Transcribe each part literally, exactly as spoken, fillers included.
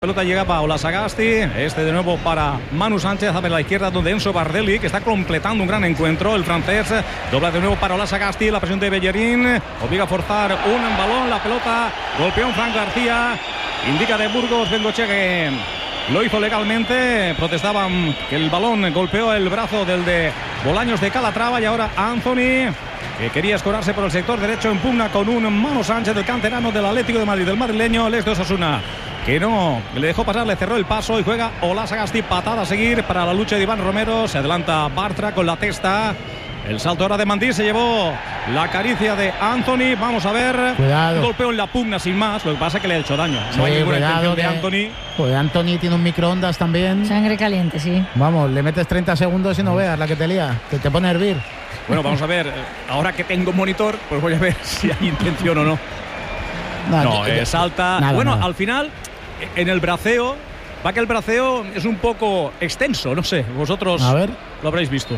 pelota llega para Ola Sagasti. Este de nuevo para Manu Sánchez. A ver la izquierda donde Enzo Bardelli, que está completando un gran encuentro. El francés dobla de nuevo para Ola Sagasti. La presión de Bellerín obliga a forzar un balón. La pelota golpeó a Fran García. Indica de Burgos Bengochea que lo hizo legalmente. Protestaban que el balón golpeó el brazo del de Bolaños de Calatrava. Y ahora Anthony, que quería escorarse por el sector derecho, en pugna con un Manu Sánchez, del canterano del Atlético de Madrid, del madrileño, el ex de Osasuna, que no le dejó pasar, le cerró el paso y juega Ola Sagasti. Patada a seguir para la lucha de Iván Romero. Se adelanta Bartra con la testa. El salto ahora de Mandí, se llevó la caricia de Anthony. Vamos a ver. Cuidado. Golpeo en la pugna sin más. Lo que pasa es que le ha hecho daño. Sí, no hay ninguna cuidado intención de que, Anthony. Pues Anthony tiene un microondas también. Sangre caliente, sí. Vamos, le metes treinta segundos y no veas la que te lía, que te pone a hervir. Bueno, vamos a ver. Ahora que tengo monitor, pues voy a ver si hay intención o no. No, No, yo- eh, salta. nada, bueno, nada. al final, en el braceo, va que el braceo es un poco extenso. No sé, vosotros A ver. lo habréis visto.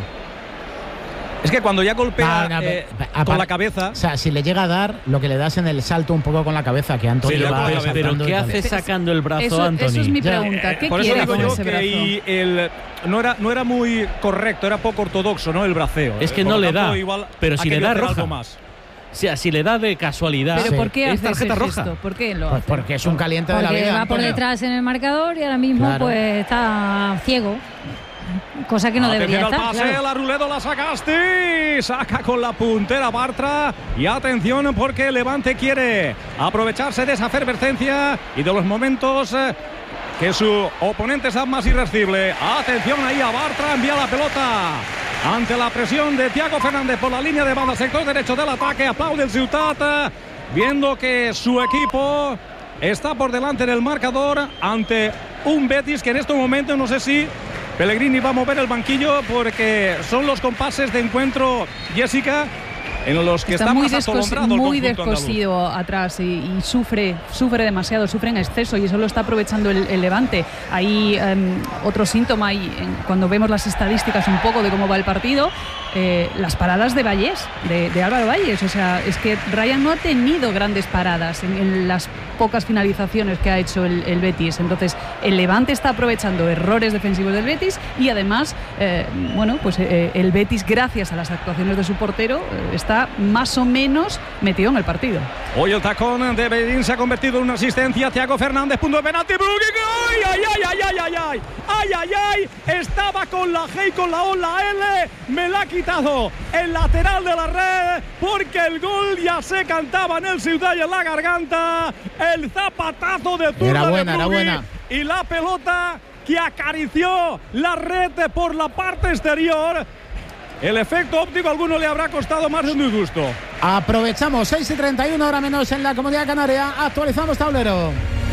Es que cuando ya golpea Ah, no, eh, pe- con apar- la cabeza. O sea, si le llega a dar, lo que le das en el salto un poco con la cabeza, que Anthony Sí, le da va con la cabeza. Pero saltando ¿qué y tal. hace sacando el brazo, Eso, Anthony? eso es mi Ya, pregunta. ¿Qué Por eso quiere digo con yo ese que brazo? y el, no, era, no era muy correcto, era poco ortodoxo, ¿no? El braceo. Es que Por no lo le tanto, da, igual pero ha si le querido da hacer roja. algo más. O sea, si le da de casualidad. ¿Pero Sí. por qué Es hace ese tarjeta roja. gesto? ¿Por qué lo Pues hace? porque es un caliente de la Porque vida. va por Antonio. detrás en el marcador y ahora mismo Claro. pues está ciego. Cosa que no debería Atención al estar. pase, claro. la Ruledo, la Sagasti. Saca con la puntera Bartra. Y atención porque Levante quiere aprovecharse de esa efervescencia y de los momentos eh, que su oponente es más irascible. Atención ahí a Bartra, envía la pelota ante la presión de Thiago Fernández por la línea de banda, sector derecho del ataque. Aplaude el Ciutat, viendo que su equipo está por delante del marcador ante un Betis que en estos momentos no sé si Pellegrini va a mover el banquillo, porque son los compases de encuentro, Jessica, en los que está, Está muy, más descos- atolondrado el muy conjunto andaluz. descosido atrás y, y sufre sufre demasiado, sufre en exceso, y eso lo está aprovechando el, el Levante. Ahí em, otro síntoma, y en- cuando vemos las estadísticas un poco de cómo va el partido, eh, las paradas de Vallés, de, de Álvaro Vallés. O sea, es que Ryan no ha tenido grandes paradas en, en las pocas finalizaciones que ha hecho el, el Betis. Entonces el Levante está aprovechando errores defensivos del Betis, y además eh, bueno, pues eh, el Betis, gracias a las actuaciones de su portero, eh, está más o menos metido en el partido. Hoy el tacón de Bedín se ha convertido en una asistencia. Thiago Fernández, punto de penalti. ¡Ay, ay, ay, ay, ay, ay, ay! ¡Ay, ay, ay! Estaba con la G y con la O, la L. Me la ha quitado el lateral de la red, porque el gol ya se cantaba en el Ciudad y en la garganta. El zapatazo de zurda Era de buena, era Brugui, buena. y la pelota que acarició la red por la parte exterior. El efecto óptico a alguno le habrá costado más de un disgusto. Aprovechamos, seis y treinta y uno, hora menos en la Comunidad Canaria. Actualizamos tablero.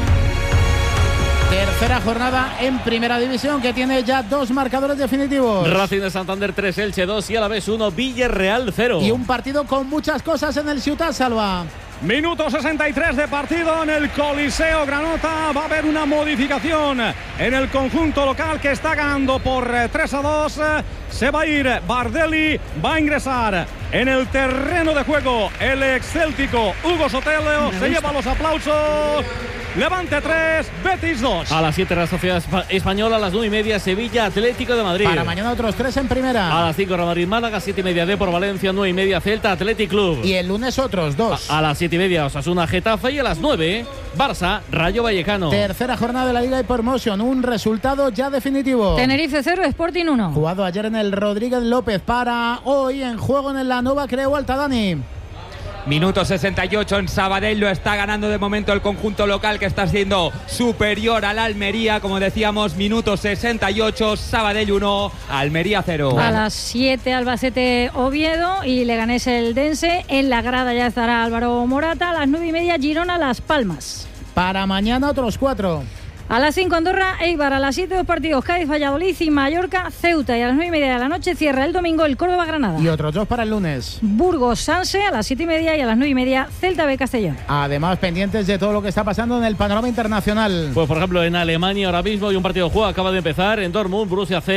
Tercera jornada en Primera División, que tiene ya dos marcadores definitivos. Racing de Santander tres, Elche dos y Alavés uno, Villarreal cero. Y un partido con muchas cosas en el Ciutat, Salva. Minuto sesenta y tres de partido en el Coliseo Granota. Va a haber una modificación en el conjunto local, que está ganando por eh, tres a dos. Se va a ir Bardelli, va a ingresar en el terreno de juego el excéltico Hugo Sotelo. Se lleva los aplausos. Levante tres, Betis dos. A las siete la Sociedad Espa- Española, a las nueve y media Sevilla Atlético de Madrid. Para mañana otros tres en Primera. A las cinco Real Madrid Málaga, siete y media D por Valencia, nueve y media Celta Athletic Club. Y el lunes otros dos. A, a las siete y media Osasuna Getafe, y a las nueve Barça Rayo Vallecano. Tercera jornada de la Liga Hypermotion, un resultado ya definitivo. Tenerife cero, Sporting uno. Jugado ayer en el Rodríguez López, para hoy en juego en la Nova Creu Alta, Dani. Minuto sesenta y ocho en Sabadell, lo está ganando de momento el conjunto local, que está siendo superior al Almería. Como decíamos, minuto sesenta y ocho, Sabadell uno, Almería cero. A las siete Albacete Oviedo y Leganés Eldense. En la grada ya estará Álvaro Morata. A las nueve y media Girona Las Palmas. Para mañana otros cuatro. A las cinco Andorra Eibar. A las siete dos partidos Cádiz Valladolid y Mallorca Ceuta. Y a las nueve y media de la noche cierra el domingo el Córdoba Granada. Y otros dos para el lunes. Burgos Sanse a las siete y media, y a las nueve y media Celta B Castellón. Además, pendientes de todo lo que está pasando en el panorama internacional. Pues por ejemplo en Alemania ahora mismo hay un partido de juego, acaba de empezar en Dortmund, Borussia cero,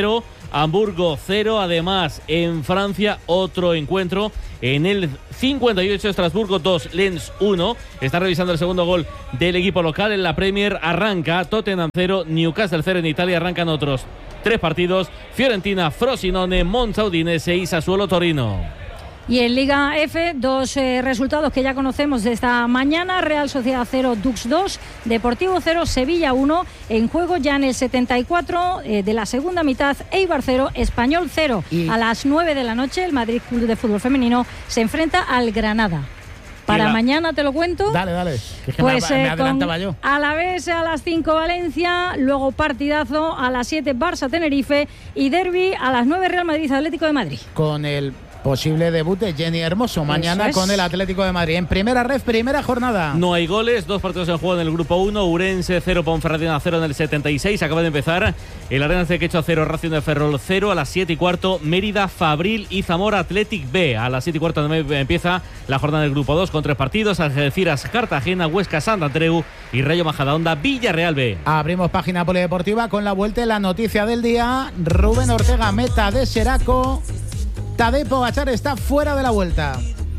Hamburgo cero. Además, en Francia, otro encuentro. En el cincuenta y ocho, Estrasburgo dos, Lens uno. Está revisando el segundo gol del equipo local. En la Premier arranca Tottenham cero, Newcastle cero. En Italia arrancan otros tres partidos: Fiorentina, Frosinone, Monza, Udinese y Sassuolo, Torino. Y en Liga F, dos eh, resultados que ya conocemos de esta mañana: Real Sociedad cero, Dux dos, Deportivo cero, Sevilla uno. En juego ya en el setenta y cuatro eh, de la segunda mitad, Eibar cero, Español cero. Y a las nueve de la noche, el Madrid Club de Fútbol Femenino se enfrenta al Granada. Para la... mañana te lo cuento. Dale, dale. Que es que pues me, me eh, adelantaba yo. A la vez a las cinco Valencia, luego partidazo a las siete Barça Tenerife y derbi a las nueve Real Madrid Atlético de Madrid. Con el posible debut de Jenny Hermoso mañana es. con el Atlético de Madrid. En primera ref, primera jornada. No hay goles, dos partidos en juego en el grupo uno. Urense cero, Ponferradina cero en el setenta y seis. Acaba de empezar el Arenas de Quecho cero, Racing de Ferrol cero. A las siete y cuarto, Mérida, Fabril y Zamora Athletic B. A las siete y cuarto empieza la jornada del grupo dos con tres partidos: Algeciras, Cartagena, Huesca, Sant Andreu y Rayo Majadahonda, Villarreal B. Abrimos página polideportiva con la vuelta y la noticia del día. Rubén Ortega, meta de Xeraco. Tadej Pogačar está fuera de la Vuelta.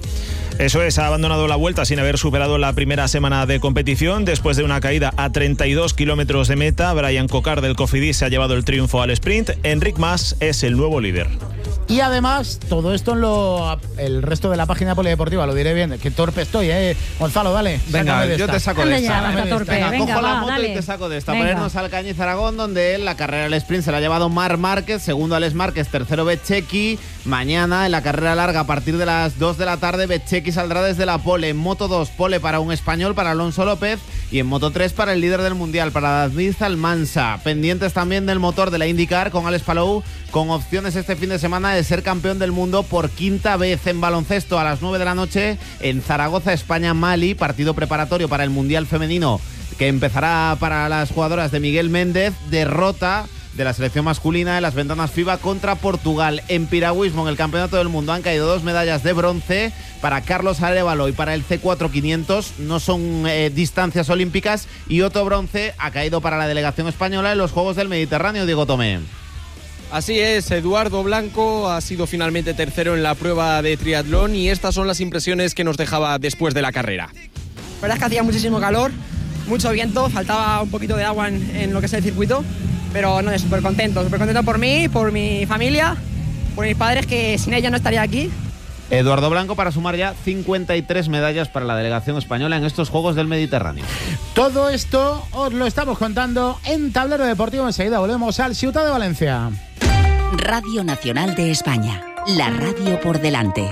Eso es, ha abandonado la Vuelta sin haber superado la primera semana de competición. Después de una caída a treinta y dos kilómetros de meta, Brian Cocar del Cofidis se ha llevado el triunfo al sprint. Enric Mas es el nuevo líder. Y además, todo esto en lo, el resto de la página polideportiva, lo diré bien. Qué torpe estoy, ¿eh? Gonzalo, dale. Venga, yo te saco de esta. Anda ya, torpe. Venga, Venga, cojo va, la moto dale. y te saco de esta. Venga. Ponernos al Cañiz Aragón, donde la carrera del sprint se la ha llevado Marc Márquez, segundo Alex Márquez, tercero Bezzecchi. Mañana, en la carrera larga, a partir de las dos de la tarde, Bezzecchi saldrá desde la pole. En moto dos, pole para un español, para Alonso López. Y en moto tres, para el líder del mundial, para David Almansa. Pendientes también del motor de la IndyCar con Alex Palou, con opciones este fin de semana de ser campeón del mundo por quinta vez. En baloncesto, a las nueve de la noche, en Zaragoza, España-Mali, partido preparatorio para el mundial femenino que empezará para las jugadoras de Miguel Méndez. Derrota de la selección masculina en las ventanas FIBA contra Portugal. En piragüismo, en el Campeonato del Mundo, han caído dos medallas de bronce para Carlos Arévalo y para el C cuatro quinientos. No son eh, distancias olímpicas. Y otro bronce ha caído para la delegación española en los Juegos del Mediterráneo. Diego Tomé. Así es, Eduardo Blanco ha sido finalmente tercero en la prueba de triatlón y estas son las impresiones que nos dejaba después de la carrera. La verdad es que hacía muchísimo calor, mucho viento, faltaba un poquito de agua en, en lo que es el circuito, pero no, súper contento, súper contento por mí, por mi familia, por mis padres, que sin ella no estaría aquí. Eduardo Blanco para sumar ya cincuenta y tres medallas para la delegación española en estos Juegos del Mediterráneo. Todo esto os lo estamos contando en Tablero Deportivo. Enseguida volvemos al Ciutat de Valencia. Radio Nacional de España, la radio por delante.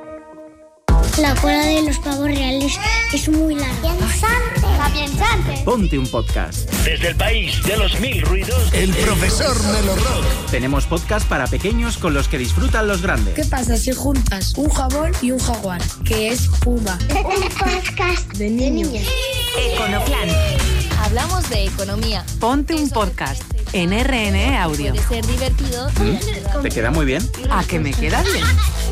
La cola de los pavos reales es muy larga. ¡Piensante! ¡Piensante! Ponte un podcast. Desde el país de los mil ruidos, El Profesor Melo Rock. Tenemos podcast para pequeños con los que disfrutan los grandes. ¿Qué pasa si juntas un jabón y un jaguar? Que es Puma. Un podcast de niños. Econoplan. Hablamos de economía. Ponte un podcast en R N E Audio. Puede ser divertido. ¿Mm? ¿Te queda muy bien? ¿A que me queda bien?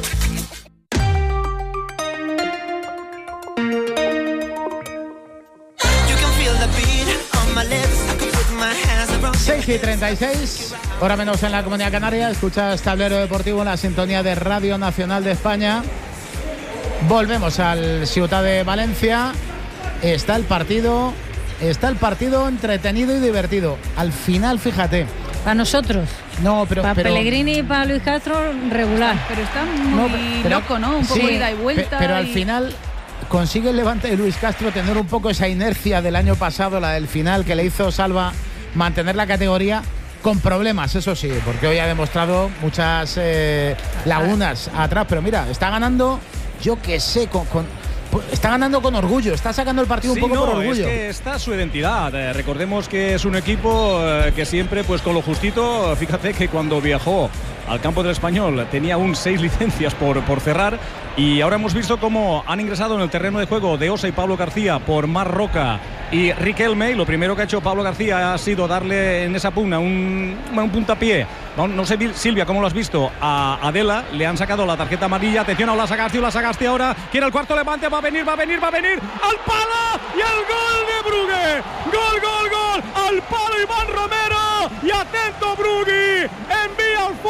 seis y treinta y seis, hora menos en la Comunidad Canaria. Escuchas Tablero Deportivo en la sintonía de Radio Nacional de España. Volvemos al Ciutat de Valencia. Está el partido, está el partido entretenido y divertido. Al final, fíjate. Para nosotros. No, pero para pero, Pellegrini y para Luis Castro, regular. Pero está muy no, pero, loco, ¿no? Un poco sí, ida y vuelta. Pero y... al final consigue el levante de Luis Castro tener un poco esa inercia del año pasado, la del final que le hizo Salva mantener la categoría, con problemas, eso sí, porque hoy ha demostrado muchas eh, lagunas atrás, pero mira, está ganando, yo que sé, con, con está ganando con orgullo, está sacando el partido sí, un poco no, por orgullo. Es que está su identidad. Eh, recordemos que es un equipo eh, que siempre, pues con lo justito, fíjate que cuando viajó al campo del Español tenía aún seis licencias por, por cerrar, y ahora hemos visto cómo han ingresado en el terreno de juego de Osa y Pablo García por Marc Roca y Riquelme. Y lo primero que ha hecho Pablo García ha sido darle en esa pugna un, un puntapié. No, no sé, Silvia, cómo lo has visto, a Adela. Le han sacado la tarjeta amarilla. Atención a Ola Sagasti, Ola Sagasti ahora quiere el cuarto levante, va a venir, va a venir, va a venir al palo y el gol de Brugge. Gol, gol, gol al palo Iván Romero, y atento Brugge, envía al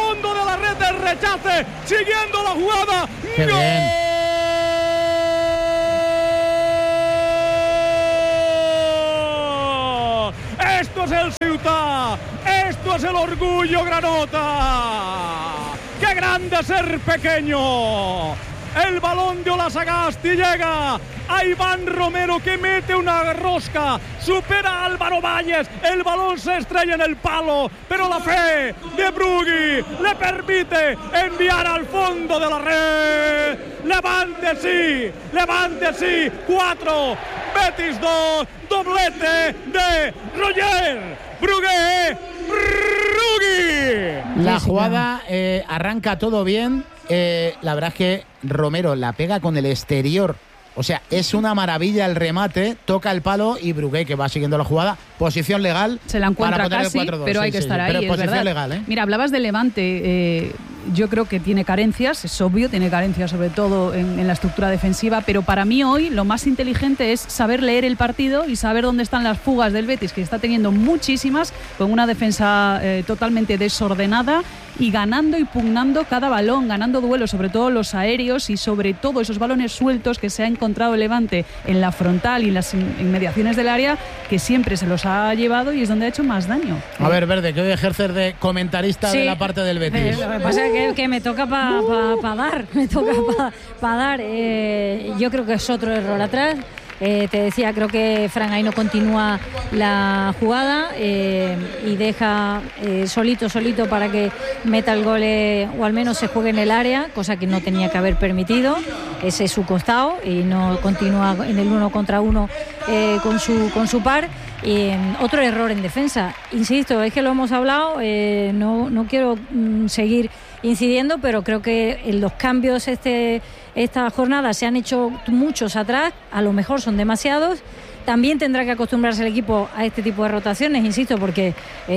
hace, siguiendo la jugada. ¡Qué ¡Gol! bien! Esto es el Ciutat, esto es el orgullo granota. ¡Qué grande ser pequeño! El balón de Olasagasti llega a Iván Romero, que mete una rosca, supera a Álvaro Valles, el balón se estrella en el palo, pero la fe de Brugui le permite enviar al fondo de la red. Levante sí, levante sí, cuatro, Betis dos, doblete de Roger Brugui. Brugui. La jugada eh, arranca todo bien. Eh, la verdad es que Romero la pega con el exterior. O sea, es una maravilla el remate, toca el palo y Brugui, que va siguiendo la jugada, posición legal. Se la encuentra para casi, el pero sí, hay que sí, estar sí, ahí, pero es posición verdad. legal, ¿eh? Mira, hablabas de Levante, eh, yo creo que tiene carencias, es obvio, tiene carencias sobre todo en, en la estructura defensiva, pero para mí hoy lo más inteligente es saber leer el partido y saber dónde están las fugas del Betis, que está teniendo muchísimas, con una defensa eh, totalmente desordenada y ganando y pugnando cada balón, ganando duelos, sobre todo los aéreos y sobre todo esos balones sueltos que se ha encontrado el Levante en la frontal y en las inmediaciones del área, que siempre se los ha llevado y es donde ha hecho más daño. A ver, Verde, que hoy ejercer de comentarista Sí. de la parte del Betis. Eh, lo que pasa es que, que me toca para pa, pa dar, me toca para pa dar. Eh, yo creo que es otro error atrás. Eh, te decía, creo que Fran ahí no continúa la jugada eh, y deja eh, solito, solito para que meta el gol eh, o al menos se juegue en el área, cosa que no tenía que haber permitido. Ese es su costado y no continúa en el uno contra uno eh, con su con su par. Y, eh, otro error en defensa. Insisto, es que lo hemos hablado, eh, no, no quiero mm, seguir incidiendo, pero creo que en los cambios este esta jornada se han hecho muchos atrás, a lo mejor son demasiados. También tendrá que acostumbrarse el equipo a este tipo de rotaciones, insisto, porque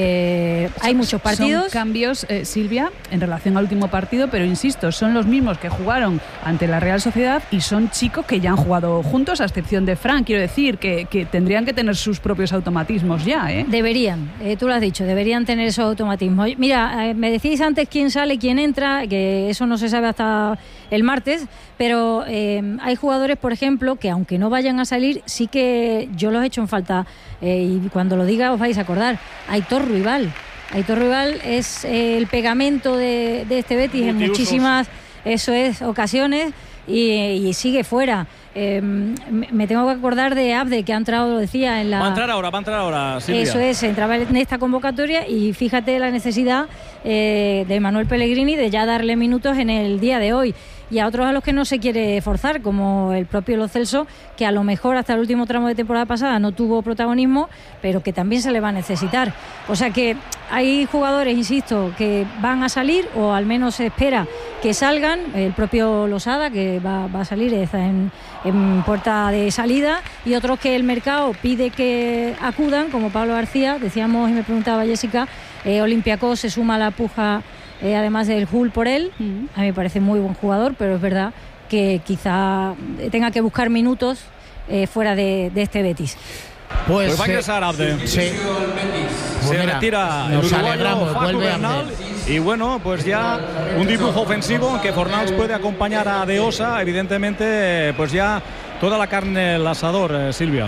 eh, hay muchos partidos. Son cambios, eh, Silvia, en relación al último partido, pero insisto, son los mismos que jugaron ante la Real Sociedad y son chicos que ya han jugado juntos, a excepción de Fran. Quiero decir que, que tendrían que tener sus propios automatismos ya, ¿eh? Deberían, eh, tú lo has dicho, deberían tener esos automatismos. Mira, eh, me decís antes quién sale, quién entra, que eso no se sabe hasta el martes, pero eh, hay jugadores, por ejemplo, que aunque no vayan a salir, sí que yo los he hecho en falta, eh, y cuando lo diga os vais a acordar. Aitor Ruibal. Aitor Ruibal es eh, el pegamento de, de este Betis en muchísimas, eso es, ocasiones, y, y sigue fuera. Eh, me tengo que acordar de Abde, que ha entrado, lo decía, en la... Va a entrar ahora, va a entrar ahora, Silvia. Eso es, entraba en esta convocatoria y fíjate la necesidad eh, de Manuel Pellegrini de ya darle minutos en el día de hoy. Y a otros a los que no se quiere forzar, como el propio Lo Celso, que a lo mejor hasta el último tramo de temporada pasada no tuvo protagonismo, pero que también se le va a necesitar. O sea que hay jugadores, insisto, que van a salir, o al menos se espera que salgan. El propio Losada, que va, va a salir, está en, en puerta de salida, y otros que el mercado pide que acudan, como Pablo García. Decíamos, y me preguntaba Jessica, eh, Olympiacos se suma a la puja, Eh, además del Hull por él. A mí me parece muy buen jugador, pero es verdad que quizá tenga que buscar minutos eh, fuera de, de este Betis. Pues, pues va a ingresar Abde. Sí. Se Pues mira, retira el nos uruguayo alegramos, Facu vuelve Bernal. Y bueno, pues ya un dibujo ofensivo en que Fornals puede acompañar a De Osa. Evidentemente, pues ya toda la carne al asador, eh, Silvia.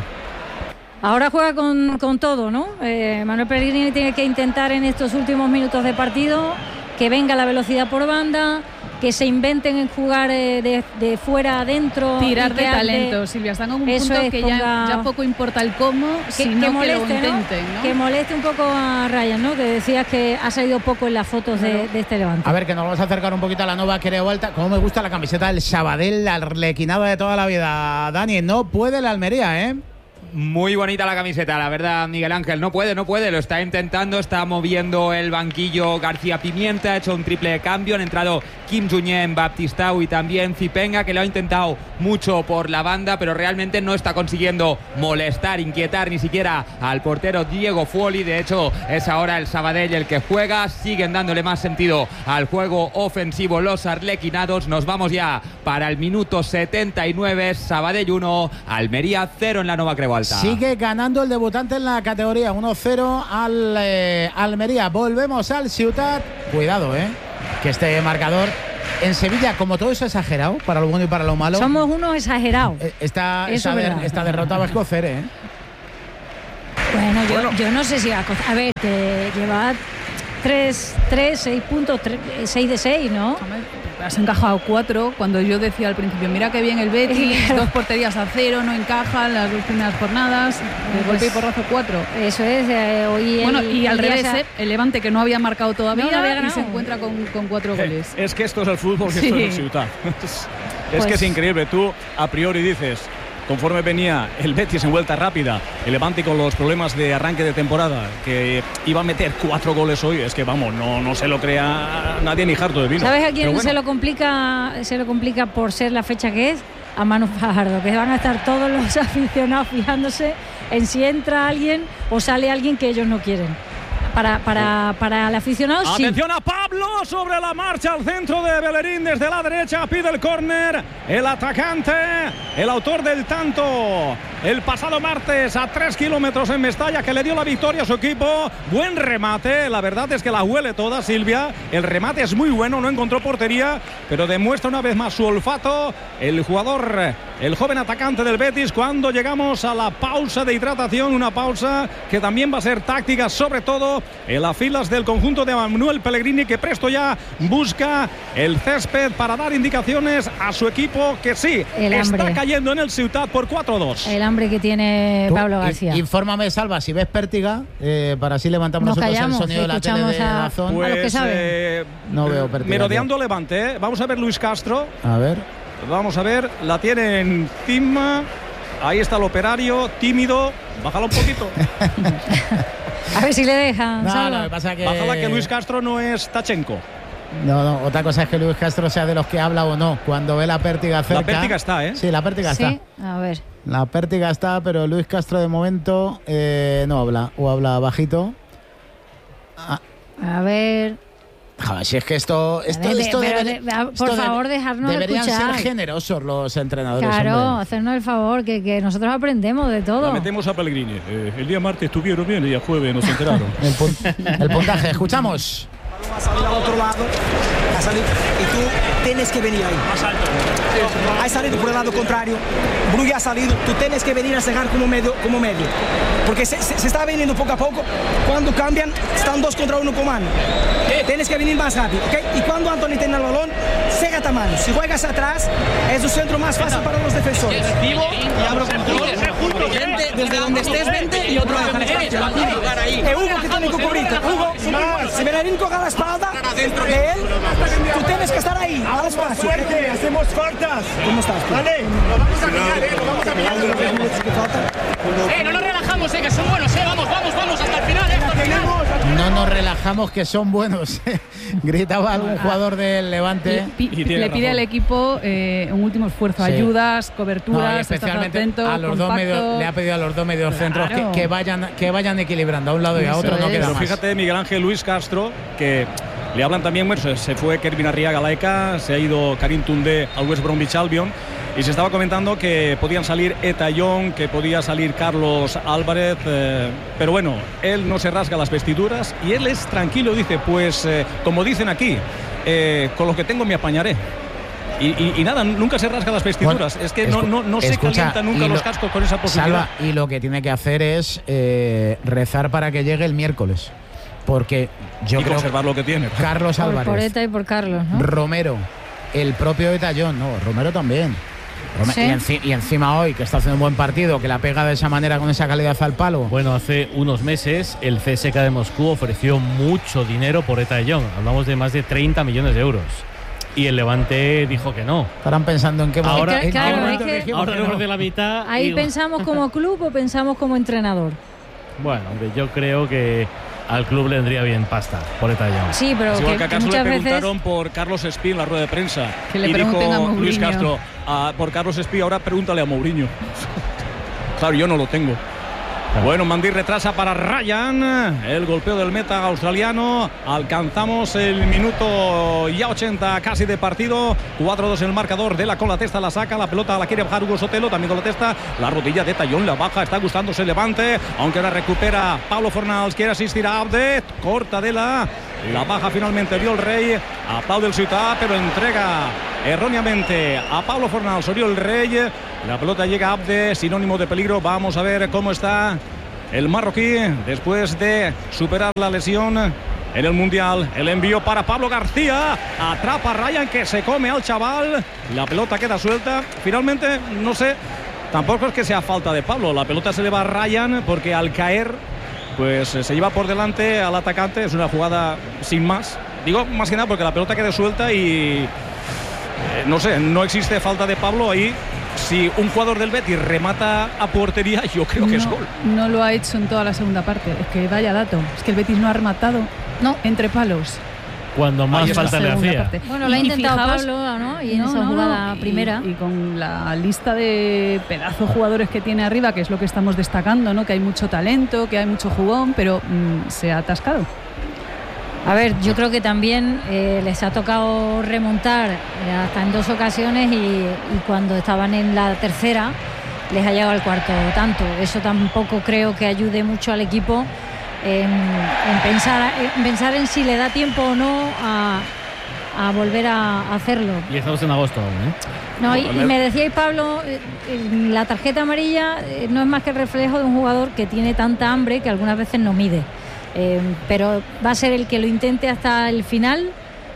Ahora juega con, con todo, ¿no? Eh, Manuel Pellegrini tiene que intentar en estos últimos minutos de partido que venga la velocidad por banda, que se inventen en jugar eh, de, de fuera adentro. Tirar y de que talento, de, Silvia. Están en un eso punto es, que ponga, ya, ya poco importa el cómo, que, sino que, que moleste, lo intenten, ¿no? ¿no? Que moleste un poco a Ryan, ¿no? Que decías que ha salido poco en las fotos de, de este Levante. A ver, que nos vamos a acercar un poquito a la nueva Quere Vuelta. Como me gusta la camiseta del Sabadell, la arlequinada de toda la vida. Dani, no puede la Almería, ¿eh? Muy bonita la camiseta, la verdad, Miguel Ángel. No puede, no puede, lo está intentando, está moviendo el banquillo García Pimienta, ha hecho un triple de cambio, han entrado Kim Junyent, Baptistao y también Zipenga, que lo ha intentado mucho por la banda, pero realmente no está consiguiendo molestar, inquietar ni siquiera al portero Diego Fuoli. De hecho, es ahora el Sabadell el que juega, siguen dándole más sentido al juego ofensivo los arlequinados. Nos vamos ya para el minuto setenta y nueve, Sabadell uno, Almería cero en la Nova Creu Alta. Sigue ganando el debutante en la categoría uno cero al eh, Almería. Volvemos al Ciutat. Cuidado, ¿eh? que este marcador en Sevilla, como todo es exagerado, para lo bueno y para lo malo. Somos unos exagerados. Esta, esta, der, esta derrota va a escocer, ¿eh? Bueno, yo, bueno. yo no sé si va a cocer. A ver, que lleva tres, seis puntos, seis de seis, ¿no? Has encajado cuatro. Cuando yo decía al principio, mira qué bien el Betis, dos porterías a cero, no encajan las dos primeras jornadas, de golpe y porrazo cuatro. Eso es, eh, hoy Bueno, el, y al el revés, se... eh, el Levante, que no había marcado todavía, no, no había y se encuentra con, con cuatro goles. Es, es que esto es el fútbol, que sí. esto es el Ciutat. Es, pues... es que es increíble. Tú, a priori, dices, conforme venía el Betis en vuelta rápida, el Levante con los problemas de arranque de temporada, que iba a meter cuatro goles hoy, es que vamos, no, no se lo crea nadie ni harto de vino. ¿Sabes a quién bueno. se lo complica se lo complica por ser la fecha que es? A Manu Fajardo, que van a estar todos los aficionados fijándose en si entra alguien o sale alguien que ellos no quieren. Para, para, para el aficionado, sí. Atención a Pablo sobre la marcha al centro de Bellerín desde la derecha, pide el córner, el atacante, el autor del tanto el pasado martes a tres kilómetros en Mestalla, que le dio la victoria a su equipo. Buen remate, la verdad es que la huele toda Silvia, el remate es muy bueno, no encontró portería, pero demuestra una vez más su olfato el jugador, el joven atacante del Betis, cuando llegamos a la pausa de hidratación, una pausa que también va a ser táctica, sobre todo en las filas del conjunto de Manuel Pellegrini, que presto ya busca el césped para dar indicaciones a su equipo, que sí, el está hambre. cayendo en el Ciutat por cuatro dos. El hambre que tiene Tú, Pablo García. Infórmame, Salva, si ves Pértiga, eh, para así levantamos Nos nosotros callamos, el sonido de la tele de a, Dazón. Pues, a los que saben. Eh, no veo Pértiga. Merodeando Levante, ¿eh? Vamos a ver Luis Castro. A ver. Vamos a ver, la tiene encima. Ahí está el operario, tímido. Bájala un poquito. A ver si le dejan. No, lo que pasa es que... Bájala, que Luis Castro no es Tachenko. No, no, otra cosa es que Luis Castro sea de los que habla o no. Cuando ve la Pértiga cerca. La Pértiga está, ¿eh? Sí, la Pértiga ¿Sí? está. A ver. La Pértiga está, pero Luis Castro de momento eh, no habla. O habla bajito. Ah. A ver. Joder, si es que esto, esto, ver, esto pero debe, de, por esto favor, debe, dejarnos deberían escuchar. ser generosos los entrenadores. Claro, hombre. hacernos el favor, que, que nosotros aprendemos de todo. La metemos a Pellegrini. Eh, el día martes estuvieron bien, el día jueves nos enteraron. el, pun el puntaje, escuchamos. Va a salir al otro lado, a salir, y tú tienes que venir ahí. Más alto. Ha salido por el lado contrario, Brugge ha salido, tú tienes que venir a cegar como medio, como medio. Porque se, se, se está viniendo poco a poco, cuando cambian, están dos contra uno con mano. Tienes que venir más rápido, ¿ok? Y cuando Anthony tiene el balón, cégate a mano. Si juegas atrás, es un centro más fácil para los defensores. Y abro control. Vente, desde donde estés, vente y otro dejar espacio. Es Hugo que tiene que cubrirte. Hugo, si Bellerín coja la espalda de él, tú tienes que estar ahí, al espacio. Fuerte, hacemos faltas. ¿Cómo estás? Vale, lo vamos a pillar, eh, lo vamos a pillar. Eh, no nos relajamos, eh, que son buenos, eh, vamos, vamos, vamos, hasta el final, eh, hasta el final. No nos relajamos, que son buenos. Gritaba algún jugador del Levante. Le, pi le pide al equipo eh, un último esfuerzo, sí. ayudas, coberturas, no, especialmente atento, a los dos medios, le ha pedido a los dos medios centros claro. que, que vayan que vayan equilibrando a un lado y a otro. No queda Pero más. Fíjate, Miguel Ángel, Luis Castro, que le hablan también, bueno, se fue Kervin Arriaga a la E C A, se ha ido Karim Toundé al West Bromwich Albion. Y se estaba comentando que podían salir Eta Young, que podía salir Carlos Álvarez, eh, pero bueno, él no se rasga las vestiduras y él es tranquilo, dice, pues eh, como dicen aquí, eh, con lo que tengo me apañaré. Y, y, y nada, nunca se rasga las vestiduras, bueno, es que no, no, no se calienta nunca los cascos con esa posibilidad. Salva, y lo que tiene que hacer es eh, rezar para que llegue el miércoles, porque yo y creo conservar que lo que tiene. Carlos por, Álvarez, por Eta y por Carlos, ¿no? Romero, el propio Eta Young, no, Romero también. ¿Sí? Y, enci y encima hoy, que está haciendo un buen partido, que la pega de esa manera con esa calidad al palo. Bueno, hace unos meses el C S K a de Moscú ofreció mucho dinero por Eta Young. Hablamos de más de treinta millones de euros. Y el Levante dijo que no. Estarán pensando en qué ahora, es que, claro, ahora, es que ahora no. de la mitad. Ahí digo. pensamos como club o pensamos como entrenador. Bueno, hombre, yo creo que al club le vendría bien pasta por Eta Young. Sí, pero que, que, acaso que muchas le preguntaron veces... por Carlos Espí en la rueda de prensa. Que le y pregunten dijo a Mourinho. Luis Castro, ah, por Carlos Espí, ahora pregúntale a Mourinho. Claro, yo no lo tengo. Bueno, Mandí retrasa para Ryan, el golpeo del meta australiano, alcanzamos el minuto ya ochenta casi de partido, cuatro dos en el marcador, de la con la testa la saca, la pelota la quiere bajar Hugo Sotelo, también con la testa, la rodilla de Tallón la baja, está gustándose el Levante, aunque la recupera Pablo Fornals, quiere asistir a Abde, corta de la La baja finalmente Oriol Rey. Aplaude el Ciutat, pero entrega erróneamente a Pablo Fornals. Oriol Rey. La pelota llega a Abde, sinónimo de peligro. Vamos a ver cómo está el marroquí después de superar la lesión en el Mundial. El envío para Pablo García. Atrapa a Ryan, que se come al chaval. La pelota queda suelta. Finalmente, no sé, tampoco es que sea falta de Pablo. La pelota se le va a Ryan porque al caer, pues se lleva por delante al atacante. Es una jugada sin más. Digo, más que nada porque la pelota queda suelta y... Eh, no sé, no existe falta de Pablo ahí. Si un jugador del Betis remata a portería, yo creo que no, es gol. No lo ha hecho en toda la segunda parte. Es que vaya dato. Es que el Betis no ha rematado no. entre palos. Cuando más falta le hacía. Parte. Bueno, lo ha intentado fijaos, Pablo, ¿no? Y en no, esa no, jugada y, primera. Y con la lista de pedazos jugadores que tiene arriba, que es lo que estamos destacando, ¿no? Que hay mucho talento, que hay mucho jugón, pero mmm, se ha atascado. A ver, yo creo que también eh, les ha tocado remontar eh, hasta en dos ocasiones y, y cuando estaban en la tercera les ha llegado al cuarto tanto. Eso tampoco creo que ayude mucho al equipo en, en, pensar, en pensar en si le da tiempo o no a, a volver a hacerlo. Y estamos en agosto aún, ¿eh? No, y, y me decíais, Pablo, eh, la tarjeta amarilla eh, no es más que el reflejo de un jugador que tiene tanta hambre que algunas veces no mide. Eh, pero va a ser el que lo intente hasta el final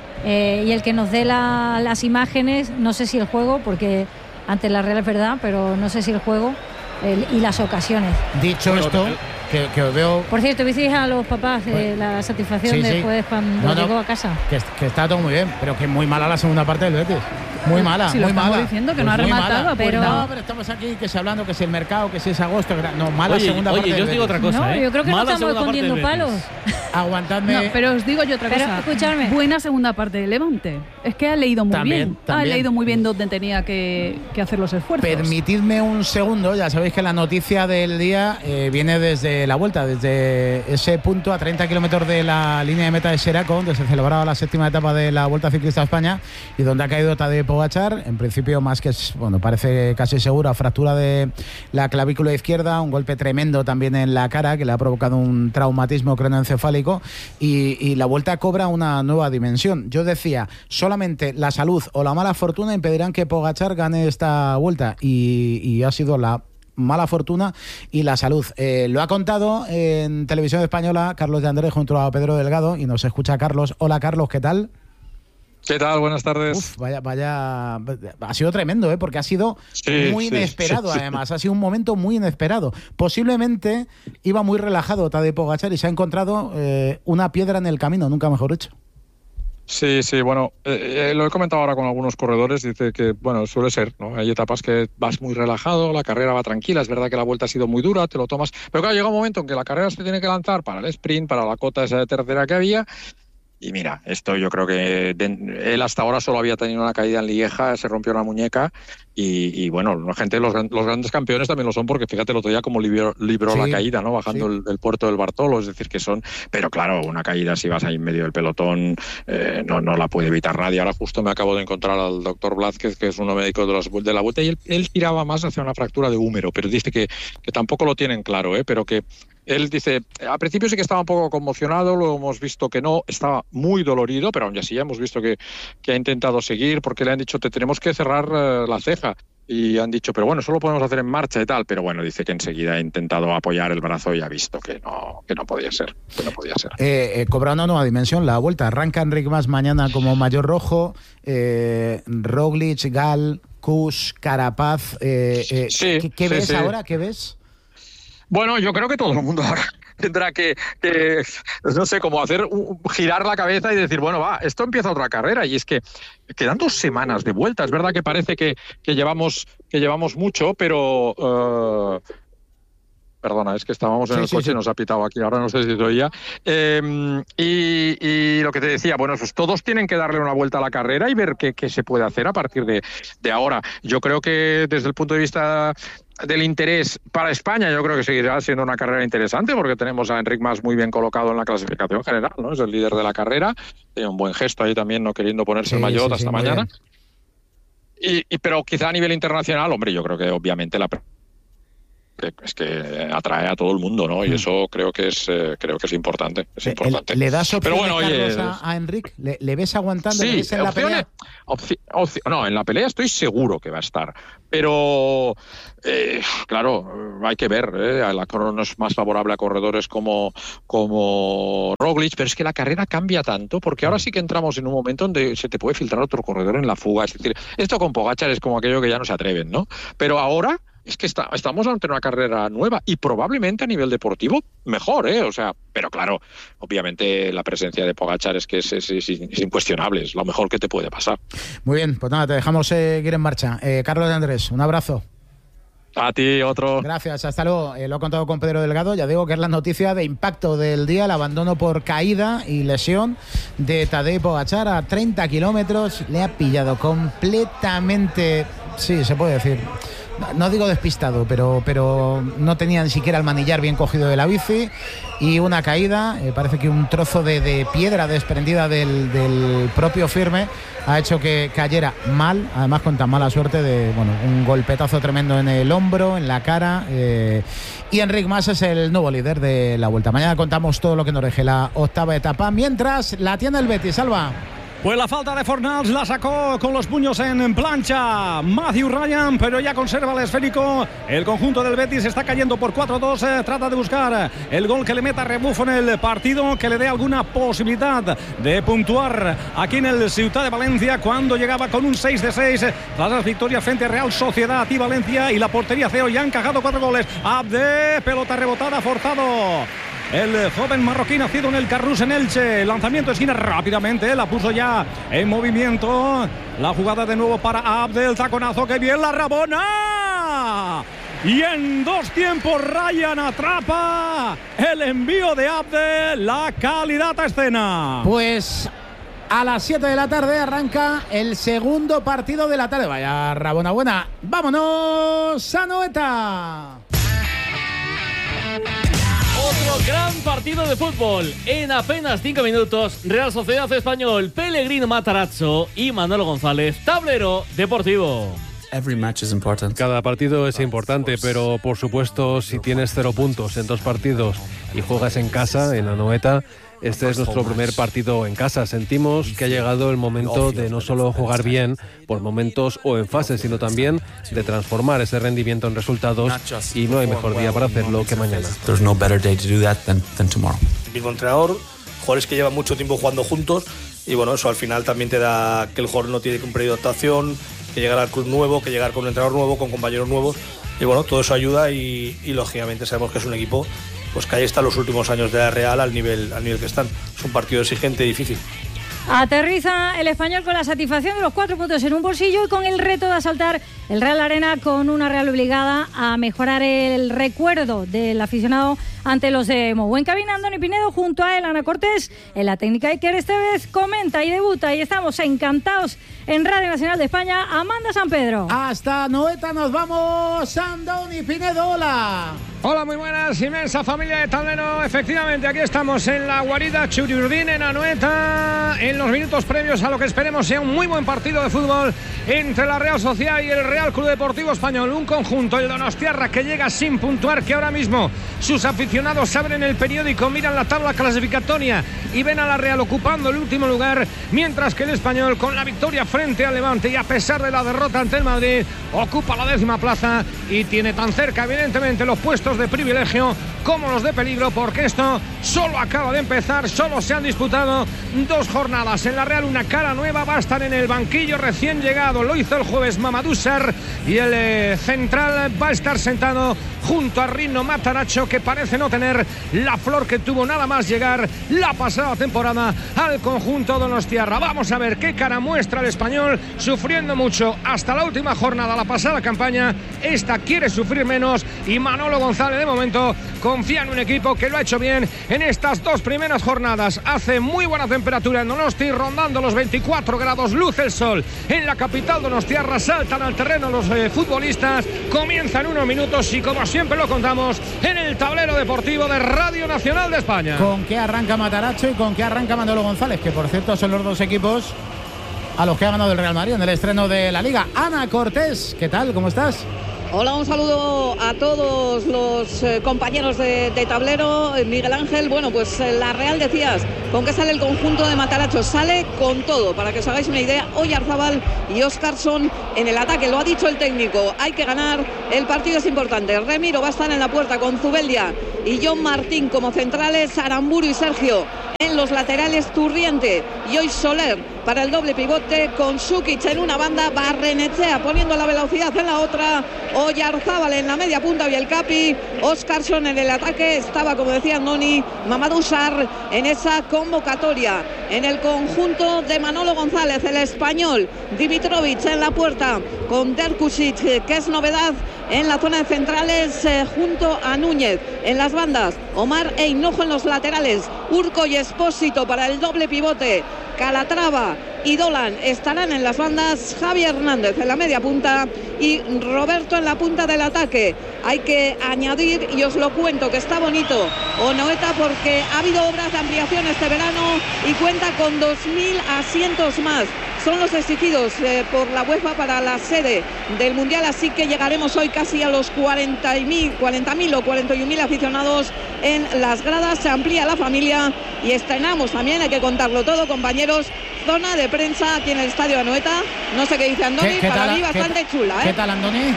eh, y el que nos dé la, las imágenes, no sé si el juego, porque ante la Real es verdad, pero no sé si el juego el, y las ocasiones. Dicho bueno, esto, que, que os veo... Por cierto, ¿visteis a los papás eh, la satisfacción sí, después sí. cuando no, no, llegó a casa? Que, que está todo muy bien, pero que muy mala la segunda parte del Betis. Muy mala, si muy lo mala. diciendo que pues no ha rematado, mala, pero... No, pero estamos aquí que se hablando que si el mercado, que si es agosto, que no, mala oye, segunda oye, parte. Oye, yo os digo otra cosa, no, ¿eh? yo creo que mala no estamos escondiendo palos. Aguantadme. No, pero os digo yo otra pero, cosa. Escuchadme. Buena segunda parte del Levante. Es que ha leído muy también, bien. También. Ha leído muy bien dónde tenía que, que hacer los esfuerzos. Permitidme un segundo. Ya sabéis que la noticia del día eh, viene desde la vuelta, desde ese punto a treinta kilómetros de la línea de meta de Xeraco, donde se celebraba la séptima etapa de la Vuelta Ciclista a España y donde ha caído Tadej Pogačar. En principio, más que, bueno, parece casi segura, fractura de la clavícula izquierda, un golpe tremendo también en la cara que le ha provocado un traumatismo craneoencefálico y, y la Vuelta cobra una nueva dimensión. Yo decía, solamente la salud o la mala fortuna impedirán que Pogačar gane esta Vuelta y, y ha sido la mala fortuna y la salud. Eh, lo ha contado en Televisión Española Carlos de Andrés junto a Pedro Delgado y nos escucha Carlos. Hola Carlos, ¿qué tal? ¿Qué tal? Buenas tardes. Uf, vaya, vaya, ha sido tremendo, ¿eh? Porque ha sido sí, muy sí, inesperado, sí, además. sí. Ha sido un momento muy inesperado. Posiblemente iba muy relajado Tadej Pogačar y se ha encontrado eh, una piedra en el camino, nunca mejor dicho. Sí, sí, bueno, eh, eh, lo he comentado ahora con algunos corredores, dice que, bueno, suele ser, ¿no? Hay etapas que vas muy relajado, la carrera va tranquila, es verdad que la vuelta ha sido muy dura, te lo tomas, pero claro, llega un momento en que la carrera se tiene que lanzar para el sprint, para la cota esa de tercera que había. Y mira, esto yo creo que de, él hasta ahora solo había tenido una caída en Lieja, se rompió la muñeca y, y bueno, la gente, los, los grandes campeones también lo son porque fíjate el otro día como libró, libró sí, la caída, ¿no? Bajando sí. el, el puerto del Bartolo, es decir, que son... Pero claro, una caída si vas ahí en medio del pelotón eh, no, no la puede evitar nadie. Ahora justo me acabo de encontrar al doctor Blázquez, que es uno médico de, los, de la Vuelta, y él, él tiraba más hacia una fractura de húmero, pero dice que, que tampoco lo tienen claro, ¿eh? Pero que él dice, al principio sí que estaba un poco conmocionado, luego hemos visto que no, estaba muy dolorido, pero aún así ya hemos visto que, que ha intentado seguir, porque le han dicho, te tenemos que cerrar uh, la ceja. Y han dicho, pero bueno, solo podemos hacer en marcha y tal. Pero bueno, dice que enseguida ha intentado apoyar el brazo y ha visto que no, que no podía ser. Que no podía ser. Eh, eh, cobra una nueva dimensión la Vuelta. Arranca Enric Mas mañana como mayor rojo. Eh, Roglic, Gal, Kuss, Carapaz. Eh, eh, sí, ¿Qué, qué sí, ves sí. ahora? ¿Qué ves? Bueno, yo creo que todo el mundo ahora tendrá que, que no sé, como hacer uh, girar la cabeza y decir, bueno, va, esto empieza otra carrera. Y es que quedan dos semanas de vuelta. Es verdad que parece que, que, llevamos, que llevamos mucho, pero... Uh, Perdona, es que estábamos en sí, el coche y sí, sí. nos ha pitado aquí, ahora no sé si estoy ya. Eh, y, y lo que te decía, bueno, pues todos tienen que darle una vuelta a la carrera y ver qué, qué se puede hacer a partir de, de ahora. Yo creo que desde el punto de vista del interés para España, yo creo que seguirá siendo una carrera interesante porque tenemos a Enric Mas muy bien colocado en la clasificación general, ¿no? Es el líder de la carrera, tiene un buen gesto ahí también, no queriendo ponerse sí, el maillot sí, hasta sí, mañana. Y, y, pero quizá a nivel internacional, hombre, yo creo que obviamente la que, es que atrae a todo el mundo, ¿no? Y eso creo que es eh, creo que es importante, es importante. ¿Le das opciones, Pero bueno, oye, Carlos, a, a Enric? ¿Le, ¿Le ves aguantando? Sí, ¿Le ves en la opciones, pelea? opci- opci- no, en la pelea estoy seguro que va a estar, pero eh, claro, hay que ver, ¿eh? La crono es más favorable a corredores como, como Roglic, pero es que la carrera cambia tanto, porque ahora sí que entramos en un momento donde se te puede filtrar otro corredor en la fuga, es decir, esto con Pogačar es como aquello que ya no se atreven, ¿no? Pero ahora es que está, estamos ante una carrera nueva y probablemente a nivel deportivo mejor, ¿eh? O sea, pero claro, obviamente la presencia de Pogačar es que es, es, es, es incuestionable, es lo mejor que te puede pasar. Muy bien, pues nada, te dejamos seguir en marcha. Eh, Carlos de Andrés, un abrazo. A ti, otro. Gracias, hasta luego. Eh, lo he contado con Pedro Delgado. Ya digo que es la noticia de impacto del día, el abandono por caída y lesión de Tadej Pogačar a treinta kilómetros. Le ha pillado completamente, sí, se puede decir, no digo despistado, pero, pero no tenía ni siquiera el manillar bien cogido de la bici y una caída, eh, parece que un trozo de, de piedra desprendida del, del propio firme ha hecho que cayera mal, además con tan mala suerte de, bueno, un golpetazo tremendo en el hombro, en la cara, eh, y Enric Mas es el nuevo líder de la Vuelta. Mañana contamos todo lo que nos deje la octava etapa, mientras la tiene el Betis. Salva. Pues la falta de Fornals la sacó con los puños en plancha Matthew Ryan, pero ya conserva el esférico. El conjunto del Betis está cayendo por cuatro dos. Eh, trata de buscar el gol que le meta rebufo en el partido, que le dé alguna posibilidad de puntuar aquí en el Ciutat de Valencia, cuando llegaba con un seis de seis tras las victorias frente a Real Sociedad y Valencia, y la portería cero, ya ha encajado cuatro goles. Abde, pelota rebotada, forzado el joven marroquí nacido en el Carrús en Elche. Lanzamiento de esquina rápidamente, la puso ya en movimiento. La jugada de nuevo para Abdel, taconazo, que bien la Rabona. Y en dos tiempos Ryan atrapa el envío de Abdel, la calidad a escena. Pues a las siete de la tarde arranca el segundo partido de la tarde. Vaya Rabona buena. Vámonos a Noeta. Otro gran partido de fútbol. En apenas cinco minutos, Real Sociedad Español, Pellegrino Matarazzo y Manolo González, tablero deportivo. Cada partido es importante, pero por supuesto, si tienes cero puntos en dos partidos y juegas en casa, en Anoeta, este es nuestro primer partido en casa. Sentimos que ha llegado el momento de no solo jugar bien por momentos o en fases, sino también de transformar ese rendimiento en resultados, y no hay mejor día para hacerlo que mañana. El mismo entrenador, jugadores que llevan mucho tiempo jugando juntos, y bueno, eso al final también te da que el jugador no tiene que un periodo de adaptación, que llegar al club nuevo, que llegar con un entrenador nuevo, con compañeros nuevos, y bueno, todo eso ayuda y, y lógicamente sabemos que es un equipo pues que ahí están los últimos años de la Real al nivel, al nivel que están. Es un partido exigente y difícil. Aterriza el Español con la satisfacción de los cuatro puntos en un bolsillo y con el reto de asaltar el Real Arena, con una Real obligada a mejorar el recuerdo del aficionado ante los de Mo. Buen cabina, Andoni Pinedo, junto a él, Ana Cortés. En la técnica Iker Estevez comenta y debuta, y estamos encantados en Radio Nacional de España, Amanda San Pedro. Hasta Noeta nos vamos, Andoni Pinedo, hola. Hola, muy buenas, inmensa familia de tablero. Efectivamente, aquí estamos en la guarida Churiurdin, en Anoeta, en los minutos previos a lo que esperemos sea un muy buen partido de fútbol entre la Real Sociedad y el Real Club Deportivo Español. Un conjunto, el donostiarra, que llega sin puntuar, que ahora mismo sus aficionados abren el periódico, miran la tabla clasificatoria y ven a la Real ocupando el último lugar, mientras que el Español, con la victoria frente al Levante y a pesar de la derrota ante el Madrid, ocupa la décima plaza y tiene tan cerca, evidentemente, los puestos de privilegio como los de peligro, porque esto solo acaba de empezar, solo se han disputado dos jornadas. En la Real, una cara nueva, va a estar en el banquillo recién llegado, lo hizo el jueves Mamadou Sarr, y el eh, central va a estar sentado junto a Rino Matarazzo, que parece no tener la flor que tuvo nada más llegar la pasada temporada al conjunto donostiarra. Vamos a ver qué cara muestra el Español, sufriendo mucho hasta la última jornada, la pasada campaña. Esta quiere sufrir menos, y Manolo González de momento confía en un equipo que lo ha hecho bien en estas dos primeras jornadas. Hace muy buena temperatura en Donosti, rondando los veinticuatro grados, luce el sol en la capital donostiarra, saltan al terreno los eh, futbolistas, comienzan unos minutos y, como siempre lo contamos, en el tablero deportivo de Radio Nacional de España. ¿Con qué arranca Matarazzo y con qué arranca Manolo González? Que por cierto son los dos equipos a los que ha ganado el Real Madrid en el estreno de la Liga. Ana Cortés, ¿qué tal? ¿Cómo estás? Hola, un saludo a todos los eh, compañeros de, de tablero. Miguel Ángel, bueno, pues eh, la Real decías, ¿con qué sale el conjunto de Matarazzo? Sale con todo, para que os hagáis una idea. Oyarzábal y Óscarson en el ataque, lo ha dicho el técnico, hay que ganar, el partido es importante. Remiro va a estar en la puerta con Zubeldia y John Martín como centrales, Aramburu y Sergio en los laterales, Turriente y hoy Soler para el doble pivote, con Sukic en una banda, Barrenechea poniendo la velocidad en la otra, Oyarzábal en la media punta y el Capi, Óscarson en el ataque, estaba, como decía Andoni, Mamadou Sarr en esa convocatoria. En el conjunto de Manolo González, el español, Dimitrovic en la puerta con Derkusic, que es novedad en la zona de centrales, eh, junto a Núñez. En las bandas, Omar e Hinojo en los laterales, Urco y Espósito para el doble pivote, Calatrava y Dolan estarán en las bandas, Javi Hernández en la media punta y Roberto en la punta del ataque. Hay que añadir, y os lo cuento, que está bonito Anoeta porque ha habido obras de ampliación este verano y cuenta con dos mil asientos más. Son los exigidos eh, por la UEFA para la sede del Mundial, así que llegaremos hoy casi a los cuarenta mil o cuarenta y un mil aficionados en las gradas. Se amplía la familia y estrenamos también, hay que contarlo todo, compañeros, zona de prensa aquí en el estadio Anoeta. No sé qué dice Andoni, ¿Qué, qué para tal, mí bastante qué, chula. ¿eh? ¿Qué tal, Andoni?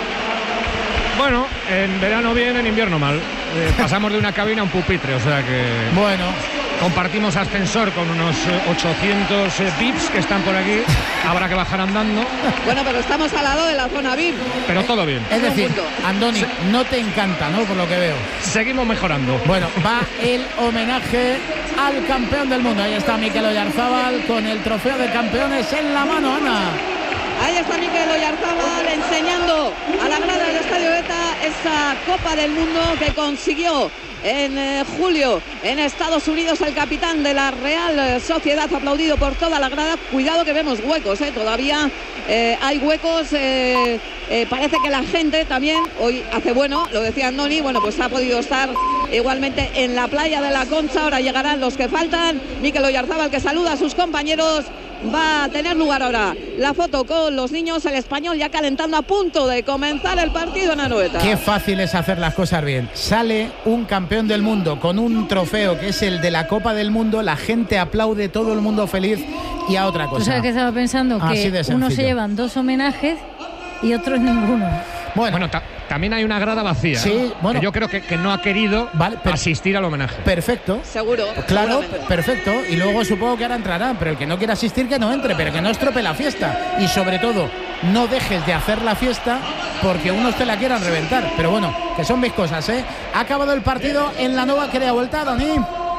Bueno, en verano bien, en invierno mal. Eh, pasamos de una cabina a un pupitre, o sea que... Bueno... Compartimos ascensor con unos ochocientos eh, V I Ps que están por aquí. Habrá que bajar andando. Bueno, pero estamos al lado de la zona V I P. Pero todo bien. Es decir, Andoni, no te encanta, ¿no? Por lo que veo. Seguimos mejorando. Bueno, va el homenaje al campeón del mundo. Ahí está Mikel Oyarzábal con el trofeo de campeones en la mano, Ana. Ahí está Mikel Oyarzábal enseñando a la grada del Estadio ETA esa Copa del Mundo que consiguió en eh, julio en Estados Unidos el capitán de la Real Sociedad, aplaudido por toda la grada. Cuidado que vemos huecos, eh, todavía eh, hay huecos. eh, eh, parece que la gente también hoy hace bueno, lo decía Andoni, bueno, pues ha podido estar igualmente en la playa de la Concha. Ahora llegarán los que faltan. Mikel Oyarzábal, que saluda a sus compañeros. Va a tener lugar ahora la foto con los niños, el español ya calentando, a punto de comenzar el partido en Anoeta. Qué fácil es hacer las cosas bien. Sale un campeón del mundo con un trofeo que es el de la Copa del Mundo, la gente aplaude, todo el mundo feliz, y a otra cosa. ¿Tú sabes qué estaba pensando? Así que unos se llevan dos homenajes y otros ninguno. Bueno, bueno ta también hay una grada vacía. Sí, ¿eh? bueno. Que yo creo que, que no ha querido vale, asistir al homenaje. Perfecto. Seguro. Claro, perfecto. Y luego supongo que ahora entrarán, pero el que no quiera asistir, que no entre, pero que no estropee la fiesta. Y sobre todo, no dejes de hacer la fiesta porque unos te la quieran reventar. Pero bueno, que son mis cosas, ¿eh? Ha acabado el partido en la Nova Crea Vuelta, Dani.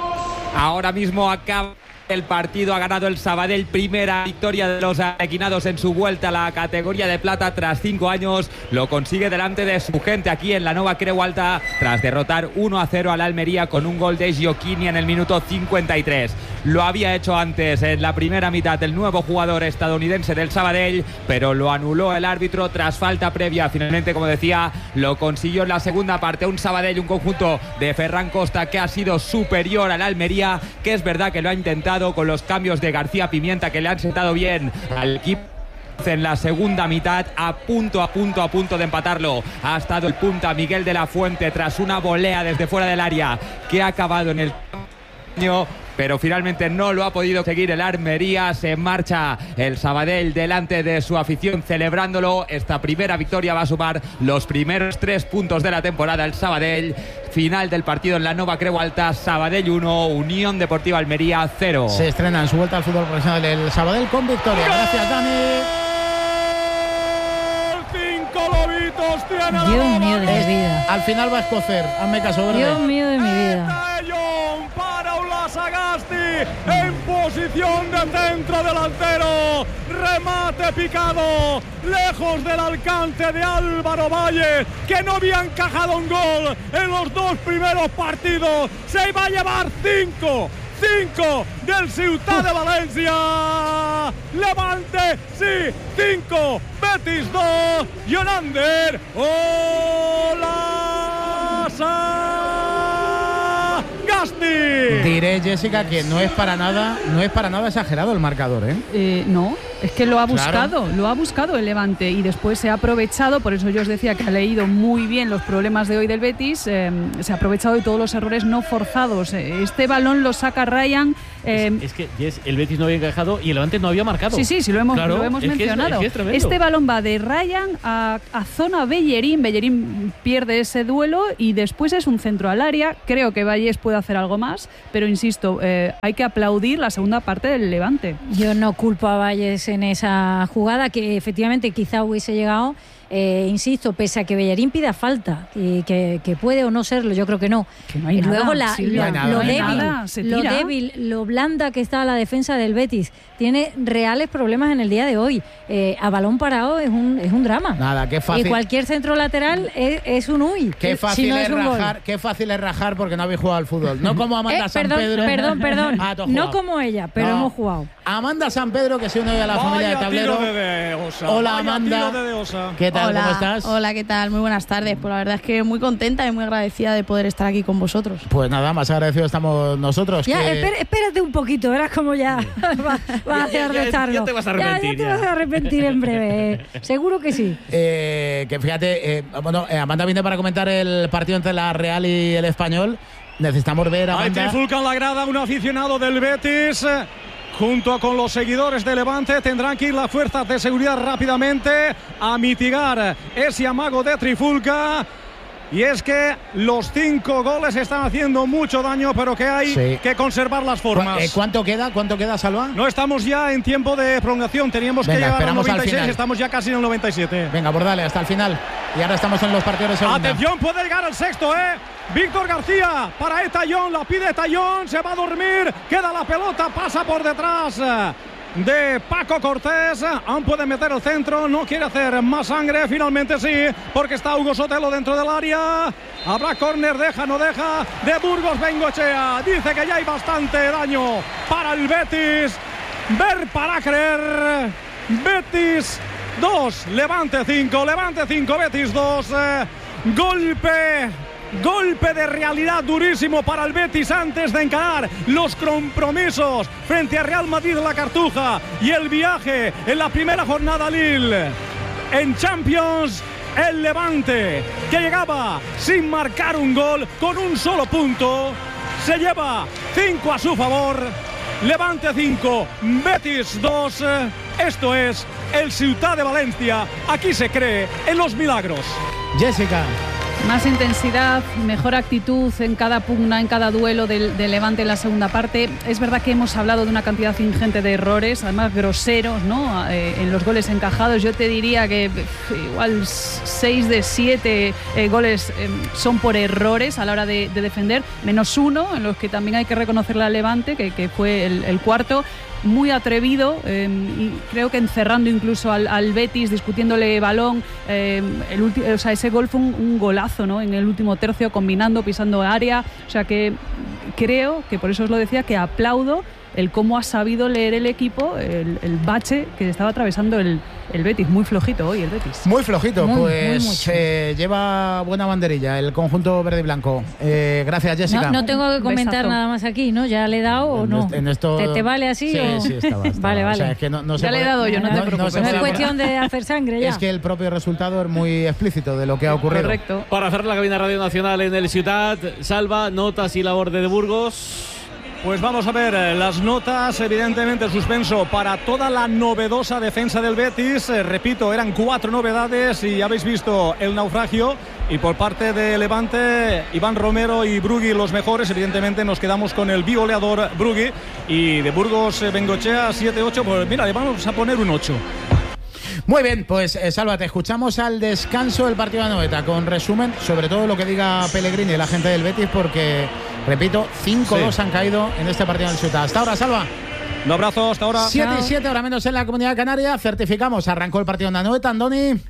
Ahora mismo acaba el partido, ha ganado el Sabadell, primera victoria de los arequinados en su vuelta a la categoría de plata tras cinco años. Lo consigue delante de su gente aquí en la Nova Creu Alta tras derrotar uno a cero al Almería con un gol de Giochini en el minuto cincuenta y tres. Lo había hecho antes en la primera mitad el nuevo jugador estadounidense del Sabadell, pero lo anuló el árbitro tras falta previa. Finalmente, como decía, lo consiguió en la segunda parte. Un Sabadell, un conjunto de Ferran Costa que ha sido superior al Almería, que es verdad que lo ha intentado con los cambios de García Pimienta que le han sentado bien al equipo. En la segunda mitad, a punto, a punto, a punto de empatarlo, ha estado el punta Miguel de la Fuente tras una volea desde fuera del área que ha acabado en el año, pero finalmente no lo ha podido seguir el Almería. Se marcha el Sabadell delante de su afición celebrándolo. Esta primera victoria va a sumar los primeros tres puntos de la temporada el Sabadell. Final del partido en la Nova Creu Alta, Sabadell uno, Unión Deportiva Almería cero. Se estrena en su vuelta al fútbol profesional el Sabadell con victoria. Gracias, Dani. Lobitos tiene Dios mío de mi vida. Al final va a escocer. Hazme caso, verde. Dios mío de mi vida. Para Ola Sagasti en posición de centro delantero. Remate picado, lejos del alcance de Álvaro Valle, que no había encajado un gol en los dos primeros partidos. Se iba a llevar cinco. cinco del Ciutat de Valencia. Levante, sí, cinco. Betis dos. Jonander. Hola, Sagasti. Diré, Jessica, que no es para nada, no es para nada exagerado el marcador, ¿eh? eh no. Es que lo ha buscado, Claro. lo ha buscado el Levante y después se ha aprovechado, por eso yo os decía que ha leído muy bien los problemas de hoy del Betis, eh, se ha aprovechado de todos los errores no forzados. Este balón lo saca Ryan. Eh, es, es que Jess, el Betis no había encajado y el Levante no había marcado. Sí, sí, sí, lo hemos, Claro, lo hemos es que es- mencionado. es que es tremendo. Este balón va de Ryan a, a zona Bellerín. Bellerín pierde ese duelo y después es un centro al área. Creo que Valles puede hacer algo más, pero insisto, eh, hay que aplaudir la segunda parte del Levante. Yo no culpo a Valles en esa jugada, que efectivamente quizá hubiese llegado. Eh, insisto, pese a que Bellerín pida falta, y que, que puede o no serlo, yo creo que no. Que no hay Y luego nada, la, Silvia, lo, no hay nada, lo no hay débil, nada, se lo tira. débil, lo blanda que está la defensa del Betis, tiene reales problemas en el día de hoy. Eh, a balón parado es un, es un drama. Nada, qué fácil. Y cualquier centro lateral es, es un uy. Qué si fácil, no es es un gol. rajar, qué fácil es rajar porque no habéis jugado al fútbol. No como Amanda Eh, San perdón, Pedro. perdón, perdón. Ah, tú has No jugado. como ella, pero No. hemos jugado. Amanda San Pedro, que se une hoy a la familia de Vaya Tablero. tiro de Deosa, Hola, vaya Amanda. tiro de Deosa. ¿Qué tal? Hola, ¿Cómo estás? Hola, ¿qué tal? Muy buenas tardes. Pues la verdad es que muy contenta y muy agradecida de poder estar aquí con vosotros. Pues nada, más agradecidos estamos nosotros. Ya, que- espera- espérate un poquito, verás como ya va, va a Ya- hacer ya- de estarlo. ya te vas a arrepentir, Ya, ya te ya. vas a arrepentir en breve. eh. Seguro que sí. Eh, que fíjate, eh, bueno, eh, Amanda viene para comentar el partido entre la Real y el Español. Necesitamos ver a Hay Amanda. trifulca en la grada, un aficionado del Betis. eh, Junto con los seguidores de Levante tendrán que ir las fuerzas de seguridad rápidamente a mitigar ese amago de trifulca. Y es que los cinco goles están haciendo mucho daño, pero que hay Sí. que conservar las ¿Cu- formas. eh, ¿Cuánto queda? ¿Cuánto queda, Salva? No estamos ya en tiempo de prolongación, teníamos Venga, que llegar al esperamos al noventa y seis, final. estamos ya casi en el noventa y siete. Venga, por dale, hasta el final. Y ahora estamos en los partidos de segunda. Atención, puede llegar el sexto, ¿eh? Víctor García para Etayón, la pide Etayón, se va a dormir, queda la pelota, pasa por detrás eh, de Paco Cortés. Aún puede meter el centro, no quiere hacer más sangre, finalmente sí, porque está Hugo Sotelo dentro del área. Habrá córner, deja, no deja, de Burgos Bengoechea. Dice que ya hay bastante daño para el Betis. Ver para creer. Betis dos, Levante cinco, Levante cinco, Betis dos. Eh, golpe. Golpe de realidad durísimo para el Betis antes de encarar los compromisos frente a Real Madrid de la Cartuja y el viaje en la primera jornada a Lille. En Champions, el Levante, que llegaba sin marcar un gol, con un solo punto, se lleva cinco a su favor. Levante cinco, Betis dos. Esto es el Ciutat de Valencia. Aquí se cree en los milagros. Jessica. Más intensidad, mejor actitud en cada pugna, en cada duelo del, del Levante en la segunda parte. Es verdad que hemos hablado de una cantidad ingente de errores, además groseros, ¿no? Eh, en los goles encajados. Yo te diría que pf, igual seis de siete eh, goles eh, son por errores a la hora de, de defender, menos uno, en los que también hay que reconocerle al Levante, que, que fue el, el cuarto. Muy atrevido, eh, y creo que encerrando incluso al, al Betis, discutiéndole balón. Eh, el ulti- o sea, ese gol fue un, un golazo, ¿no? En el último tercio, combinando, pisando área. O sea que creo que, por eso os lo decía, que aplaudo el cómo ha sabido leer el equipo el, el bache que estaba atravesando el, el Betis. Muy flojito hoy el Betis. Muy flojito, Muy, pues muy mucho. eh, lleva buena banderilla el conjunto verde y blanco. Eh, gracias, Jessica. No, no tengo que comentar besazo. nada más aquí, ¿no? ¿Ya le he dado o no? En esto... ¿Te, te vale así? Sí, o? sí, estaba, estaba. Vale, vale. O sea, es que no, no se Ya le he puede- dado yo, no te se preocupes. No es puede- cuestión de hacer sangre ya. Es que el propio resultado es muy explícito de lo que ha ocurrido. Correcto. Para hacer la cabina Radio Nacional en el Ciutat, Salva, notas y labor de, de Burgos. Pues vamos a ver eh, las notas, evidentemente suspenso para toda la novedosa defensa del Betis. Eh, repito, eran cuatro novedades y ya habéis visto el naufragio. Y por parte de Levante, Iván Romero y Brugui los mejores. Evidentemente nos quedamos con el bigoleador Brugui. Y de Burgos eh, Bengoechea siete ocho, pues mira, le vamos a poner un ocho. Muy bien, pues eh, Salva, te escuchamos al descanso del partido de Anoeta con resumen, sobre todo lo que diga Pellegrini y la gente del Betis, porque, repito, cinco dos Sí. han caído en este partido del Ciutat. Hasta ahora, Salva. Un abrazo, hasta ahora. siete y siete, ahora menos en la Comunidad Canaria. Certificamos, arrancó el partido de Anoeta, Andoni. Gol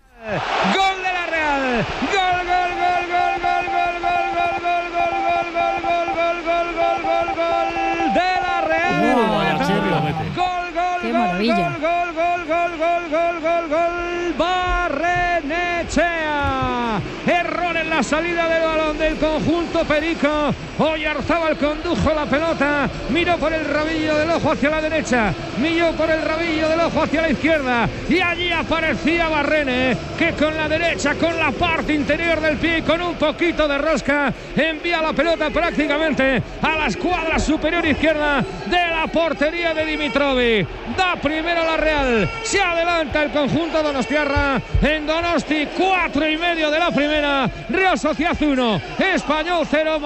de la Real. Gol, gol, gol, gol, gol, gol, gol, gol, gol, gol, gol, gol, gol, gol, gol, gol, gol, gol de la Real. Uh, vaya chirri lo mete. Gol, gol, Qué gol, maravilla. gol, gol, gol, gol, gol, gol, gol, gol. Barrenechea. Error en la salida del balón del conjunto perico. Oyarzábal condujo la pelota, miró por el rabillo del ojo hacia la derecha, miró por el rabillo del ojo hacia la izquierda y allí aparecía Barrene, que con la derecha, con la parte interior del pie y con un poquito de rosca envía la pelota prácticamente a la escuadra superior izquierda de la portería de Dimitrovic. Da primero la Real, se adelanta el conjunto donostiarra en Donosti, cuatro y medio de la primera. Real Sociedad uno, Español cero,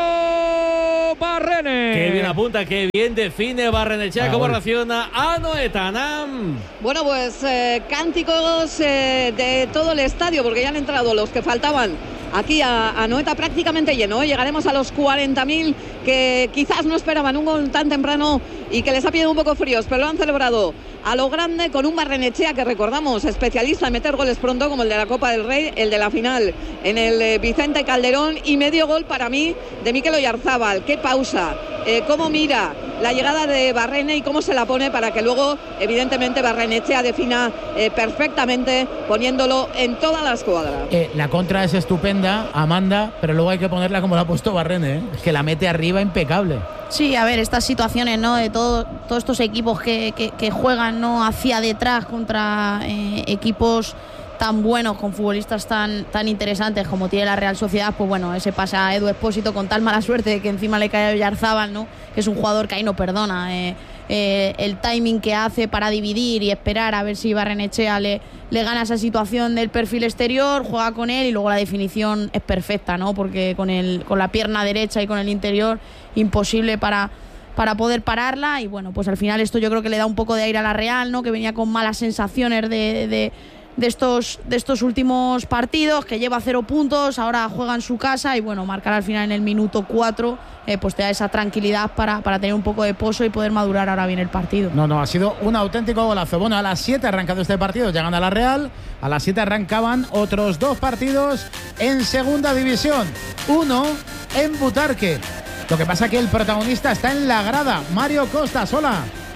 marcó Barrene. Qué bien apunta, qué bien define Barrenechea. ¿Cómo reacciona Anoeta, Nam? Bueno, pues eh, cánticos eh, de todo el estadio, porque ya han entrado los que faltaban aquí a, a Anoeta prácticamente lleno. Llegaremos a los cuarenta mil que quizás no esperaban un gol tan temprano y que les ha pillado un poco fríos, pero lo han celebrado a lo grande con un Barrenechea que, recordamos, especialista en meter goles pronto, como el de la Copa del Rey, el de la final en el eh, Vicente Calderón, y medio gol para mí de Mikel Oyarzábal. Qué pausa, eh, cómo mira la llegada de Barrene y cómo se la pone para que luego, evidentemente, Barrenechea defina eh, perfectamente, poniéndolo en toda la escuadra. Eh, la contra es estupenda, Amanda, pero luego hay que ponerla como la ha puesto Barrene, ¿eh? que la mete arriba impecable. Sí, a ver, estas situaciones, ¿no? De todo, todos estos equipos que, que, que juegan, ¿no? Hacia detrás contra eh, equipos tan buenos, con futbolistas tan, tan interesantes como tiene la Real Sociedad, pues bueno, ese pasa a Edu Expósito con tal mala suerte de que encima le cae a Oyarzábal, ¿no? Que es un jugador que ahí no perdona. Eh, eh, el timing que hace para dividir y esperar a ver si Barrenechea le, le gana esa situación del perfil exterior, juega con él y luego la definición es perfecta, ¿no? Porque con, el, con la pierna derecha y con el interior, imposible para, para poder pararla. Y bueno, pues al final esto yo creo que le da un poco de aire a la Real, ¿no? Que venía con malas sensaciones de... de De estos, de estos últimos partidos, que lleva cero puntos, ahora juega en su casa y bueno, marcar al final en el minuto cuatro, eh, pues te da esa tranquilidad para, para tener un poco de pozo y poder madurar ahora bien el partido. No, no, ha sido un auténtico golazo. Bueno, a las siete ha arrancado este partido, ya gana la Real, a las siete arrancaban otros dos partidos en segunda división, uno en Butarque. Lo que pasa que el protagonista está en la grada, Mario Costas, hola.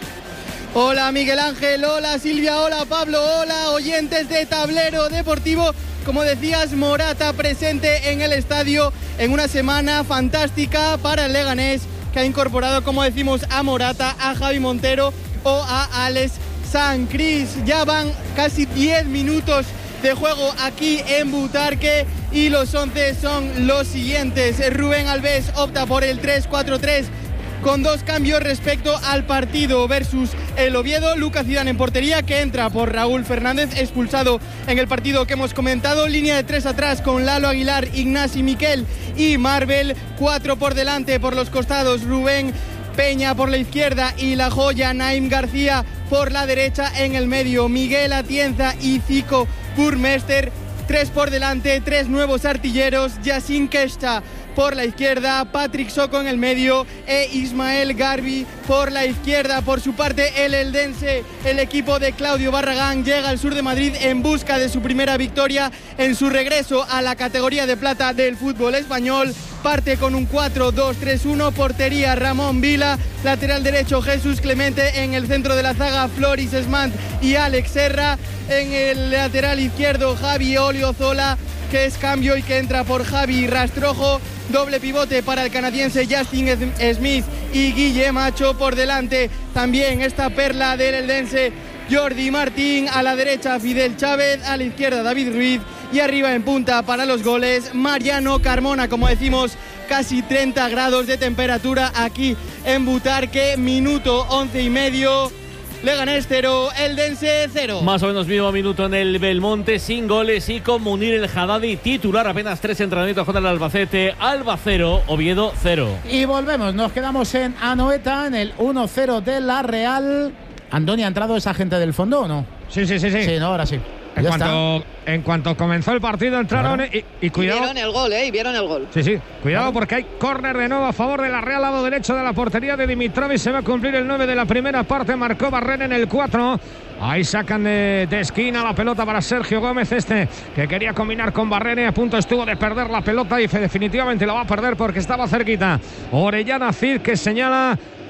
Hola Miguel Ángel, hola Silvia, hola Pablo, hola oyentes de Tablero Deportivo. Como decías, Morata presente en el estadio en una semana fantástica para el Leganés, que ha incorporado, como decimos, a Morata, a Javi Montero o a Alex Sancris. Ya van casi diez minutos de juego aquí en Butarque y los once son los siguientes. Rubén Alves opta por el tres cuatro tres con dos cambios respecto al partido versus el Oviedo. Lucas Zidane en portería, que entra por Raúl Fernández, expulsado en el partido que hemos comentado. Línea de tres atrás con Lalo Aguilar, Ignasi Miquel y Marvel. Cuatro por delante por los costados, Rubén Peña por la izquierda y la joya Naim García por la derecha. En el medio, Miguel Atienza y Zico Burmester. Tres por delante, tres nuevos artilleros, Yacine Kesta por la izquierda, Patrick Soko en el medio e Ismael Garbi por la izquierda. Por su parte, el eldense, el equipo de Claudio Barragán, llega al sur de Madrid en busca de su primera victoria en su regreso a la categoría de plata del fútbol español. Parte con un cuatro dos tres uno, portería Ramón Vila, lateral derecho Jesús Clemente, en el centro de la zaga Floris Esmant y Alex Serra, en el lateral izquierdo Javi Oliozola, que es cambio y que entra por Javi Rastrojo. Doble pivote para el canadiense Justin Smith y Guille Macho. Por delante también esta perla del eldense Jordi Martín, a la derecha Fidel Chávez, a la izquierda David Ruiz y arriba en punta para los goles Mariano Carmona. Como decimos, casi treinta grados de temperatura aquí en Butarque. Minuto once y medio. Leganés cero, Eldense cero. Más o menos mismo minuto en el Belmonte, sin goles y con Munir El Haddadi titular. Apenas tres entrenamientos contra el Albacete. Alba cero, Oviedo cero. Y volvemos, nos quedamos en Anoeta, en el uno cero de la Real. Andoni, ¿ha entrado esa gente del fondo o no? Sí, sí, sí, sí. Sí, no, ahora sí. En Ya cuanto, está. en cuanto comenzó el partido entraron Claro. y, y cuidado. Y vieron el gol, ¿eh? Y vieron el gol. Sí, sí. Cuidado porque hay córner de nuevo a favor de la Real, lado derecho de la portería de Dimitrovic. Se va a cumplir el nueve de la primera parte. Marcó Barrene en el cuatro. Ahí sacan de, de esquina la pelota para Sergio Gómez, este que quería combinar con Barrene. A punto estuvo de perder la pelota y definitivamente la va a perder porque estaba cerquita. Orellana Cid, que señala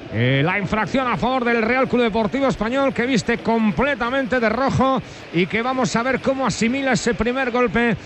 Eh, la infracción a favor del Real Club Deportivo Español, que viste completamente de rojo y que vamos a ver cómo asimila ese primer golpe,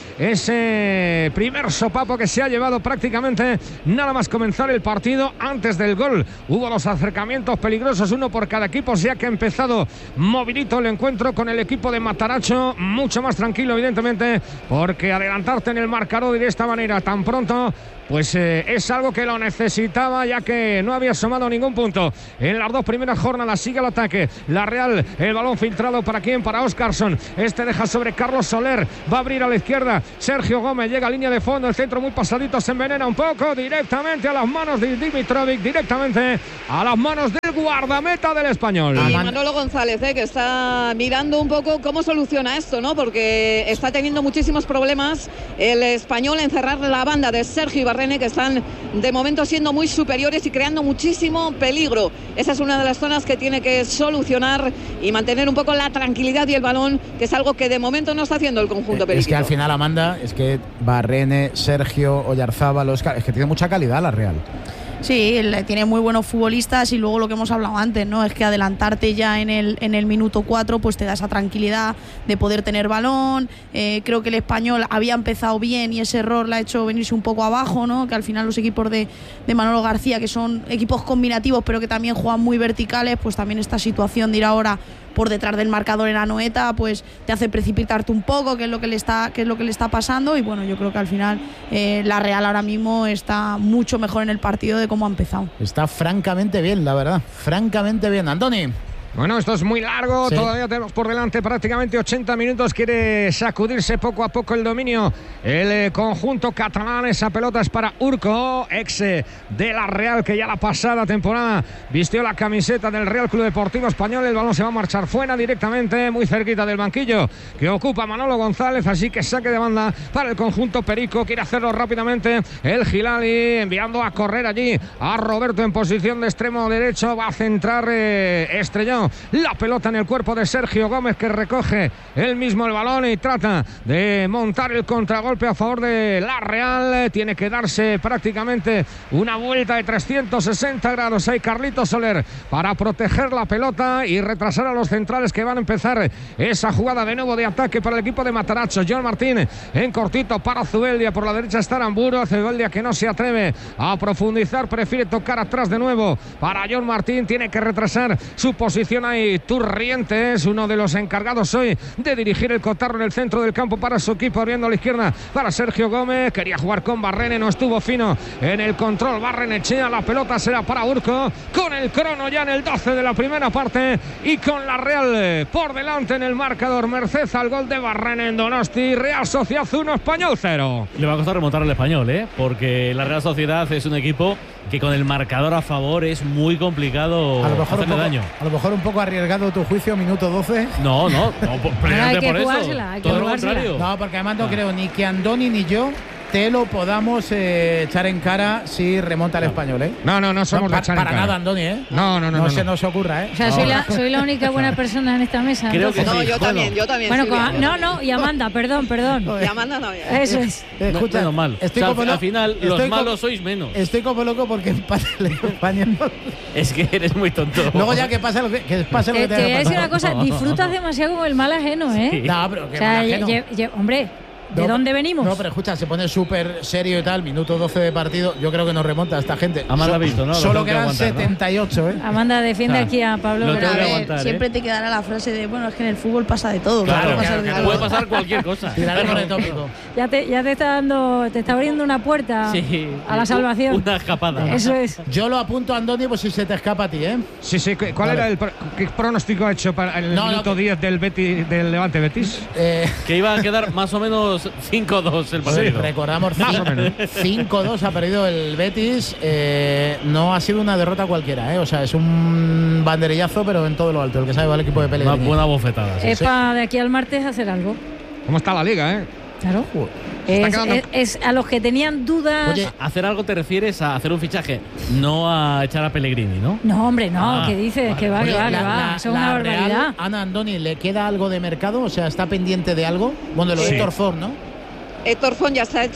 ese primer sopapo que se ha llevado prácticamente nada más comenzar el partido. Antes del gol hubo los acercamientos peligrosos, uno por cada equipo, ya que ha empezado movilito el encuentro con el equipo de Mataracho, mucho más tranquilo evidentemente, porque adelantarte en el marcador de esta manera tan pronto pues eh, es algo que lo necesitaba, ya que no había sumado ningún punto en las dos primeras jornadas. Sigue el ataque, la Real, el balón filtrado para quién, para Óscarson, este deja sobre Carlos Soler, va a abrir a la izquierda Sergio Gómez, llega a línea de fondo, el centro muy pasadito, se envenena un poco, directamente a las manos de Dimitrovic, directamente a las manos del guardameta del Español. Y Manolo González, eh, que está mirando un poco cómo soluciona esto, ¿no? Porque está teniendo muchísimos problemas el Español en cerrar la banda de Sergio Ibarra, que están de momento siendo muy superiores y creando muchísimo peligro. Esa es una de las zonas que tiene que solucionar y mantener un poco la tranquilidad y el balón, que es algo que de momento no está haciendo el conjunto periquito. Es que al final, Amanda, es que Barrene, Sergio, Oyarzábal, Oscar, es que tiene mucha calidad la Real. Sí, tiene muy buenos futbolistas y luego lo que hemos hablado antes, ¿no? Es que adelantarte ya en el, en el minuto cuatro pues te da esa tranquilidad de poder tener balón. Eh, creo que el Español había empezado bien y ese error le ha hecho venirse un poco abajo, ¿no? Que al final los equipos de, de Manolo García, que son equipos combinativos pero que también juegan muy verticales, pues también esta situación de ir ahora por detrás del marcador en Anoeta pues te hace precipitarte un poco, que es lo que le está, que es lo que le está pasando. Y bueno, yo creo que al final eh, la Real ahora mismo está mucho mejor en el partido de cómo ha empezado. Está francamente bien, la verdad, francamente bien. Andoni. Bueno, esto es muy largo, sí. Todavía tenemos por delante prácticamente ochenta minutos, quiere sacudirse poco a poco el dominio el eh, conjunto catalán. Esa pelota es para Urco, ex eh, de la Real, que ya la pasada temporada vistió la camiseta del Real Club Deportivo Español. El balón se va a marchar fuera directamente, muy cerquita del banquillo que ocupa Manolo González, así que saque de banda para el conjunto perico. Quiere hacerlo rápidamente el Gilali, enviando a correr allí a Roberto en posición de extremo derecho, va a centrar eh, Estrellón la pelota en el cuerpo de Sergio Gómez, que recoge él mismo el balón y trata de montar el contragolpe a favor de la Real. Tiene que darse prácticamente una vuelta de trescientos sesenta grados ahí Carlitos Soler para proteger la pelota y retrasar a los centrales, que van a empezar esa jugada de nuevo de ataque para el equipo de Mataracho. John Martín en cortito para Zubeldia, por la derecha está Aramburu, Zubeldia que no se atreve a profundizar, prefiere tocar atrás de nuevo para John Martín, tiene que retrasar su posición ahí. Turriente es uno de los encargados hoy de dirigir el cotarro en el centro del campo para su equipo, abriendo a la izquierda para Sergio Gómez, quería jugar con Barrene, no estuvo fino en el control Barrenechea, la pelota será para Urco, con el crono ya en el doce de la primera parte y con la Real por delante en el marcador, merced al gol de Barrene en Donosti. Real Sociedad uno, Español cero. Le va a costar remontar al Español, ¿eh? Porque la Real Sociedad es un equipo que con el marcador a favor es muy complicado a lo mejor hacerle un poco, daño. A lo mejor un poco arriesgado tu juicio, minuto doce. No, no, no, precisamente por eso. Hay que Todo lo jugársela. contrario. No, porque además no Ah. creo ni que Andoni ni yo te lo podamos eh, echar en cara si remonta el Español, ¿eh? No, no, no somos no, de pa, echar en para cara. nada, Andoni, ¿eh? No, no, no. No, no se no. nos ocurra, ¿eh? O sea, no. soy la, soy la única buena persona en esta mesa. Creo entonces. que No, sí. yo Bueno. también, yo también. Bueno, Silvia. con- no, no, y Amanda, perdón, perdón. Y Amanda también. Eso es. Eh, escucha, Menos mal. estoy O sea, como al lo- final, los estoy como- malos sois menos. Estoy como loco porque empate el Español. Es que eres muy tonto. Luego ya que pase lo que, que pase lo Te, que te tenga voy a que decir pasar. una cosa, disfrutas demasiado con el mal ajeno, ¿eh? Sí. No, pero que O sea, mal ajeno. lle- lle- hombre, ¿de No, dónde venimos? No, pero escucha, se pone súper serio y tal, minuto doce de partido, yo creo que nos remonta esta gente. Amanda So- ha visto, ¿no? Lo Solo tengo que quedan aguantar, ¿no? setenta y ocho, ¿eh? Amanda defiende Ah, aquí a Pablo. lo pero tengo a que ver, aguantar, ¿eh? Siempre te quedará la frase de, bueno, es que en el fútbol pasa de todo. Claro, puede pasar claro, de claro. todo. Puede pasar cualquier cosa. Tiraremos de tópico. ya te, ya te está dando, te está abriendo una puerta Sí. a la salvación. Una escapada. Eso es. Yo lo apunto a Andoni, pues si se te escapa a ti, ¿eh? Sí, sí. ¿Cuál Vale. era el pro- qué pronóstico ha hecho para el No, no, minuto que- diez del, Betis, del Levante Betis? Eh, Que iba a quedar más o menos cinco dos el partido. recordamos, Más o menos. cinco dos ha perdido el Betis. Eh, no ha sido una derrota cualquiera, ¿eh? O sea, es un banderillazo, pero en todo lo alto, el que sabe va el equipo de Una Pellegrini. buena bofetada. sí. Es para de aquí al martes hacer algo. ¿Cómo está la liga, eh? Claro. está Es, quedando- es- es a los que tenían dudas. Oye, Hacer algo te refieres a hacer un fichaje, no a echar a Pellegrini, ¿no? No, hombre, no, Ah, ¿qué dices? vale. Que va, Oye, que va, que la- va. la- Eso es la una Real, barbaridad. Ana Andoni, ¿le queda algo de mercado? O sea, ¿está pendiente de algo? Bueno, lo de Sí. Héctor Ford, ¿no? Héctor Font ya está hecho.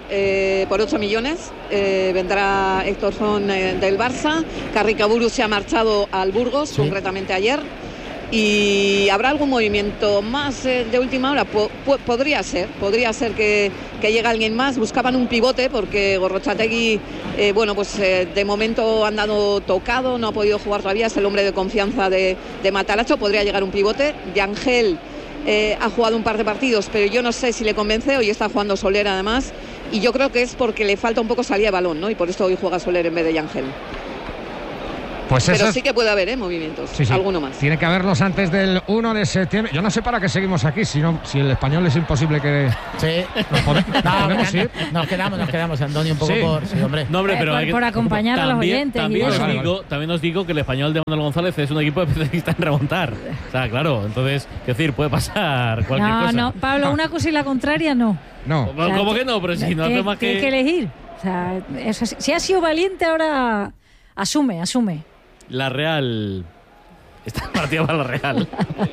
eh, por ocho millones. Eh, vendrá Héctor Son eh, del Barça. Carricaburu se ha marchado al Burgos, sí. concretamente ayer. Y habrá algún movimiento más eh, de última hora. Po po podría ser, podría ser que, que llegue alguien más. Buscaban un pivote porque Gorrotxategi, eh, bueno, pues eh, de momento ha andado tocado, no ha podido jugar todavía, es el hombre de confianza de, de Matarazzo. Podría llegar un pivote. De Ángel eh, ha jugado un par de partidos, pero yo no sé si le convence. Hoy está jugando Soler además, y yo creo que es porque le falta un poco salida de balón, ¿no? Y por esto hoy juega Soler en vez de Ángel. Pues Pero eso sí que puede haber ¿eh? movimientos, sí, sí. alguno más. Tiene que haberlos antes del uno de septiembre. Yo no sé para qué seguimos aquí, si, no, si el español es imposible que... Sí. Nos podemos, no, nos podemos ir. Nos quedamos, nos quedamos, Antonio, un poco sí. por... Sí, hombre. No, hombre, pero eh, por, hay que, por acompañar también, a los oyentes. También, os vale, digo, vale. también os digo que el español de Manuel González es un equipo especialista en remontar. O sea, claro, entonces, es decir, puede pasar cualquier no, cosa. No, Pablo, una cosa y la contraria no. No. O sea, ¿cómo que no? Pero si no hace más que... Tienes que elegir. O sea, eso, si ha sido valiente, ahora asume, asume. La Real... Está partida para la Real.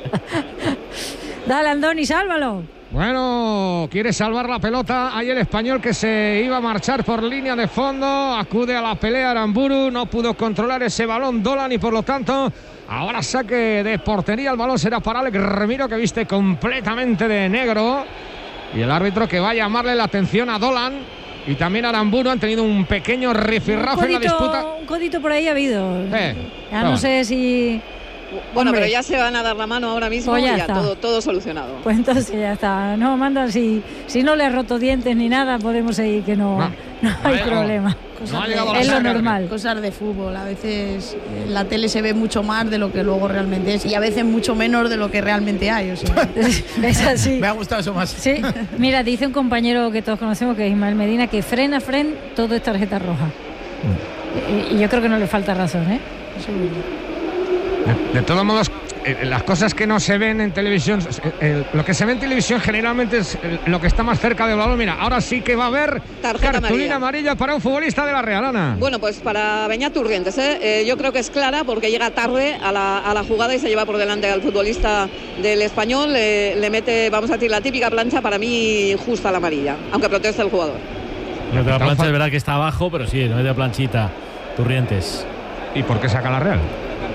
Dale, Andoni, sálvalo. Bueno, quiere salvar la pelota. Ahí el español que se iba a marchar por línea de fondo. Acude a la pelea Aramburu. No pudo controlar ese balón Dolan y por lo tanto ahora saque de portería. El balón será para Alex Remiro, que viste completamente de negro. Y el árbitro que va a llamarle la atención a Dolan. Y también Aramburu han tenido un pequeño rifirrafe en la disputa. Un codito por ahí ha habido. Eh, ya no, no sé si... Bueno, Hombre. pero ya se van a dar la mano ahora mismo Pues ya y ya está. todo, todo solucionado. Pues entonces ya está. No, manda, si, si no le he roto dientes ni nada, podemos seguir, que no, No. no hay No, problema. no ha llegado a la Es lo saga. normal. Cosas de fútbol. A veces en la tele se ve mucho más de lo que luego realmente es y a veces mucho menos de lo que realmente hay. O sea. Es así. Me ha gustado eso más. Sí. Mira, dice un compañero que todos conocemos, que es Ismael Medina, que frena, fren, todo es tarjeta roja. Y, y yo creo que no le falta razón, ¿eh? De, de todos modos, eh, las cosas que no se ven en televisión, eh, eh, lo que se ve en televisión generalmente es eh, lo que está más cerca del balón. Mira, ahora sí que va a haber Tarjeta cartulina amarilla. amarilla para un futbolista de la Real, Ana. Bueno, pues para Beñat Turrientes, ¿eh? Eh, yo creo que es clara porque llega tarde a la, a la jugada y se lleva por delante al futbolista del Español. Eh, le mete, vamos a decir, la típica plancha, para mí justa la amarilla, aunque proteste el jugador. La plancha es verdad que está abajo, pero sí, no media planchita. Turrientes. ¿Y por qué saca la Real?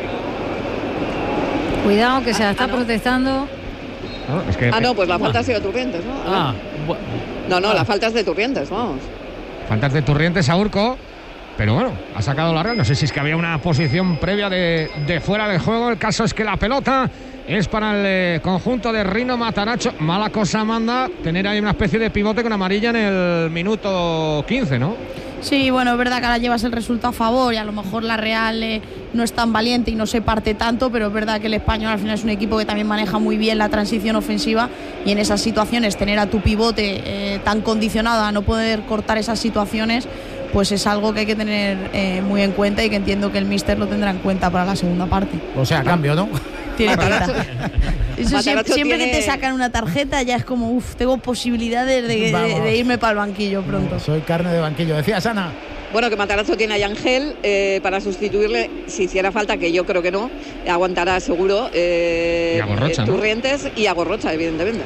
Cuidado, que se la está Ah, no. protestando. No, es que, Ah, no, pues la eh, falta ha sido de Turrientes, ¿no? Ah, bueno. No, no, la falta es de Turrientes, vamos. Faltas de Turrientes a Urco. Pero bueno, ha sacado la Real. No sé si es que había una posición previa de, de fuera de juego. El caso es que la pelota es para el eh, conjunto de Rino Matarazzo. Mala cosa manda tener ahí una especie de pivote con amarilla en el minuto quince, ¿no? Sí, bueno, es verdad que ahora llevas el resultado a favor y a lo mejor la Real eh, no es tan valiente y no se parte tanto, pero es verdad que el Español al final es un equipo que también maneja muy bien la transición ofensiva y en esas situaciones tener a tu pivote eh, tan condicionado a no poder cortar esas situaciones, pues es algo que hay que tener eh, muy en cuenta y que entiendo que el míster lo tendrá en cuenta para la segunda parte. O sea, cambio, ¿no? Tiene pinta. Eso siempre, Matarazzo siempre tiene- que te sacan una tarjeta ya es como, uff, tengo posibilidades de, de- Vamos. de irme para el banquillo pronto. Soy carne de banquillo. Decías, Ana. Bueno, que Matarazzo tiene a Yangel eh, para sustituirle, si hiciera falta, que yo creo que no, aguantará seguro eh, Y a Gorrocha, eh, ¿no? Turrientes y a Gorrocha, evidentemente.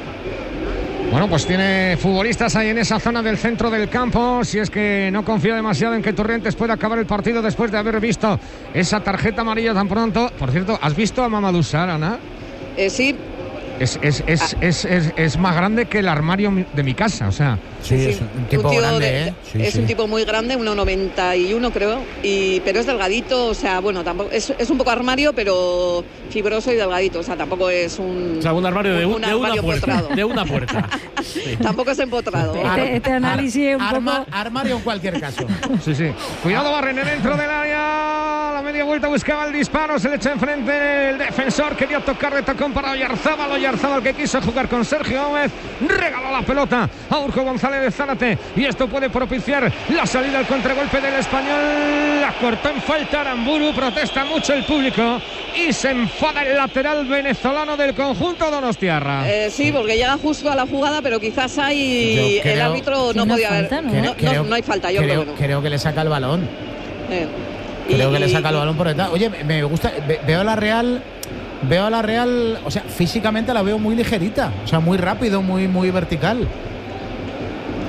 Bueno, pues tiene futbolistas ahí en esa zona del centro del campo. Si es que no confía demasiado en que Turrientes pueda acabar el partido después de haber visto esa tarjeta amarilla tan pronto. Por cierto, ¿has visto a Mamadou Sarr, Ana? Eh, sí, Es, es, es, es, es, es más grande que el armario de mi casa, o sea. Sí, sí, es un tipo tío grande, de- ¿eh? Sí, es sí. un tipo muy grande, uno noventa y uno creo, y, pero es delgadito, o sea, bueno, tampoco es, es un poco armario, pero fibroso y delgadito, o sea, tampoco es un, O sea, un armario de, un- un de una armario puerta. postrado. De una puerta. Sí. Tampoco es empotrado. Este, este análisis es un Arma- poco... Armario en cualquier caso. Sí, sí. Cuidado, Barren dentro del área. La media vuelta buscaba el disparo. Se le echa enfrente el defensor. Quería tocar de tacón para Oyarzábal. Oyarzábal que quiso jugar con Sergio Gómez. Regaló la pelota a Urco González de Zárate. Y esto puede propiciar la salida al contragolpe del Español. La cortó en falta Aramburu. Protesta mucho el público. Y se enfada el lateral venezolano del conjunto donostiarra. Eh, sí, porque llega justo a la jugada, pero quizás hay Yo creo- el árbitro no Sí, no podía falta, haber. ¿no? No, Creo- no- no hay falta, yo creo, creo que no. creo que le saca el balón. Eh, Creo y- que le saca el y- balón por detrás. Oye, me gusta, ve- veo a la Real, veo a la Real, o sea, físicamente la veo muy ligerita, o sea, muy rápido, muy muy vertical.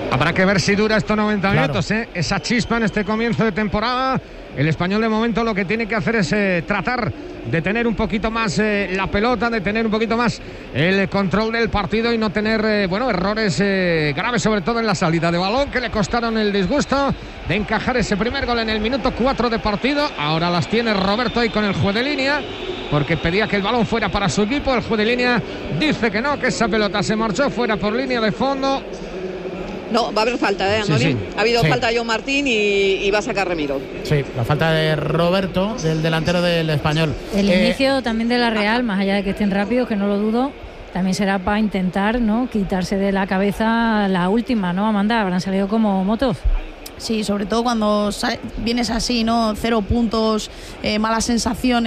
Habrá que ver si dura estos noventa Claro. minutos, ¿eh? Esa chispa en este comienzo de temporada. El Español de momento lo que tiene que hacer es eh, tratar de tener un poquito más eh, la pelota, de tener un poquito más el control del partido y no tener, eh, bueno, errores eh, graves, sobre todo en la salida de balón, que le costaron el disgusto de encajar ese primer gol en el minuto cuatro de partido. Ahora las tiene Roberto ahí con el juez de línea, porque pedía que el balón fuera para su equipo. El juez de línea dice que no, que esa pelota se marchó fuera por línea de fondo. No, va a haber falta, ¿eh, Antonio? Sí, sí. Ha habido Sí. falta de John Martín y, y va a sacar Remiro. Sí, la falta de Roberto, del delantero del Español. El Eh, inicio también de la Real, más allá de que estén rápidos, que no lo dudo, también será para intentar, ¿no?, quitarse de la cabeza la última, ¿no, Amanda? Habrán salido como motos. Sí, sobre todo cuando sale- vienes así, ¿no? Cero puntos, eh, malas sensaciones.